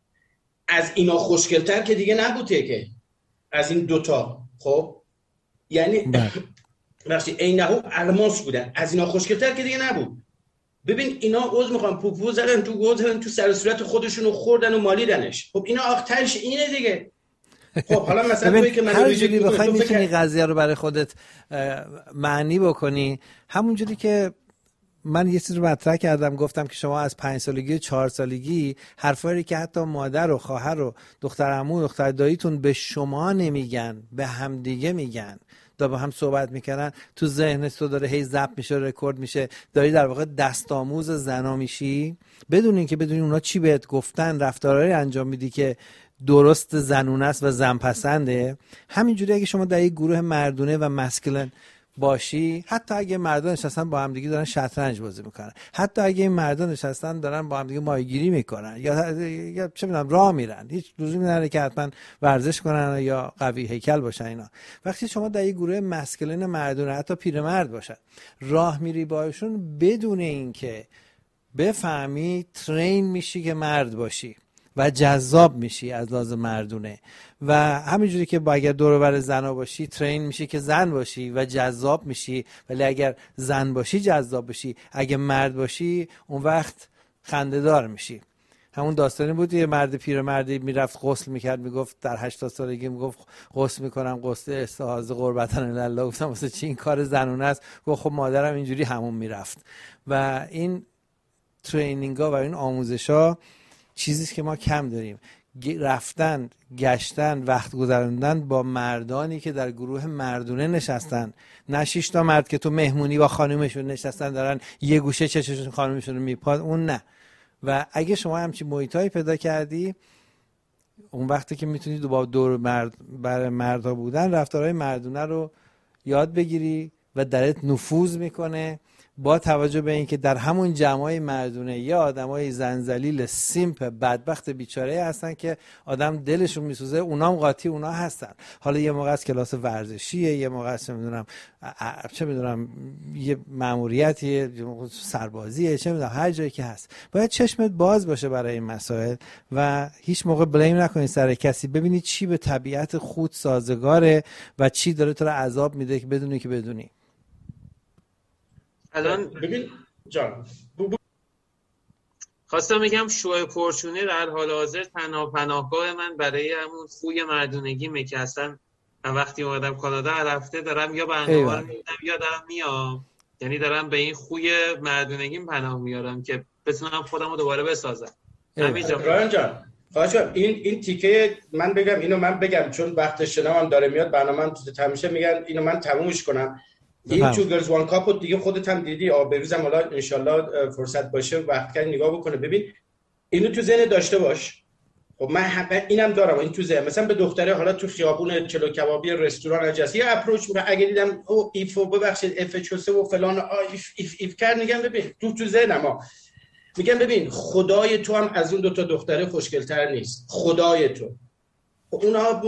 از اینا خوشگل‌تر که دیگه نبوده که از این دوتا. خب یعنی وقتی اینهو الماس بودن، از اینا خوشگل‌تر که دیگه نبود. ببین اینا عوض میخوام پوپو زدن تو گوز زدن تو سر صورت خودشونو خوردن و مالیدنش. خب اینا آخترش اینه دیگه. خب حالا مثلا توی که من هر جوری بخوای میتونی قضیه رو برای خودت معنی بکنی. همونجوری که من یه چیز رو مطرح کردم، گفتم که شما از پنج سالگی و چهار سالگی حرفایی که حتی مادر و خواهر و دختر عمو و دختر داییتون به شما نمیگن، به همدیگه میگن، دا با هم صحبت میکنن، تو ذهن تو داره هی ضبط میشه، رکورد میشه، داری در واقع دستآموز زنا میشی بدون اینکه بدونی اونا چی بهت گفتن، رفتارهایی انجام میدی که درست زنونه است و زن پسنده. همینجوری اگه شما در یک گروه مردونه و مسکلن باشی، حتی اگه مردان نشستن با هم دیگه دارن شطرنج بازی میکنن، حتی اگه این مردان نشستن دارن با هم دیگه ماهیگیری میکنن یا یا چه میدونم راه میرن، هیچ لزومی نداره که حتما ورزش کنن یا قوی هیکل باشن اینا. وقتی شما در یک گروه مسکلن مردونه، حتی پیرمرد باشن، راه میری باشون بدون اینکه بفهمی، ترین میشی که مرد باشی و جذاب میشی از لحاظ مردونه. و همینجوری که با اگر دور و بر زنا باشی ترین میشی که زن باشی و جذاب میشی، ولی اگر زن باشی جذاب بشی، اگه مرد باشی اون وقت خنده‌دار میشی. همون داستانی بود یه مرد پیرمردی میرفت غسل میکرد، میگفت در هشتاد سالگی میگفت غسل میکنم غسل استحاضه قربتن الله. گفتم واسه چی؟ این کار زنونه است. گفت خب مادرم اینجوری همون میرفت. و این ترینینگ ها و این آموزش ها چیزیست که ما کم داریم. رفتن، گشتن، وقت گذراندن با مردانی که در گروه مردونه نشستن، نه شش تا مرد که تو مهمونی با خانومشون نشستن دارن یه گوشه چششون خانومشون رو میپاد، اون نه. و اگه شما همچین محیطایی پیدا کردی، اون وقتی که میتونی با دور مرد برای مردها بودن رفتارهای مردونه رو یاد بگیری و درت نفوذ میکنه با توجه به اینکه در همون جمعای مردونه یا آدمای زنجلیل سیمپ بدبخت بیچاره هستن که آدم دلشون میسوزه، اونام قاطی اونا هستن. حالا یه موقع از کلاس ورزشیه، یه موقع چه میدونم چه میدونم یه ماموریتیه، سربازیه، چه میدونم هر جایی که هست. باید چشمت باز باشه برای این مسائل و هیچ موقع بلیم نکنی سر کسی. ببینی چی به طبیعت خود سازگاره و چی داره تو رو عذاب میده که بدونی که بدونی. الان ببین جان خواستم بگم شوی پرچونه در حال حاضر تنها پناهگاه من برای همون خوی مردونگیمه که اصلا وقتی اومدم کانادا رفته دارم یا برنامه رو میبینم یا دارم میام، یعنی دارم به این خوی مردونگیم پناه میارم که بتونم خودم رو دوباره بسازم. رایان جان خواهشم این این تیکه من بگم اینو من بگم چون وقت شنوام داره میاد برنامه‌ام تو همیشه میگن اینو من تمومش کنم. این تو گرلز وان کاپ دیگه خودت هم دیدی، بروزم حالا انشالله فرصت باشه وقت کنی نگاه بکنه. ببین اینو تو ذهن داشته باش. خب من حقا اینم دارم این تو ذهن، مثلا به دختره حالا تو خیابون چلو کبابی رستوران اجاسی یه اپروچ میکنه، اگه دیدم او ایفو ببخشید اف چوسه و فلان ایف ایف, ایف کرد میگم ببین تو تو ذهنم میگم ببین خدای تو هم از اون دو تا دختره خوشگل‌تر نیست، خدای تو. اونها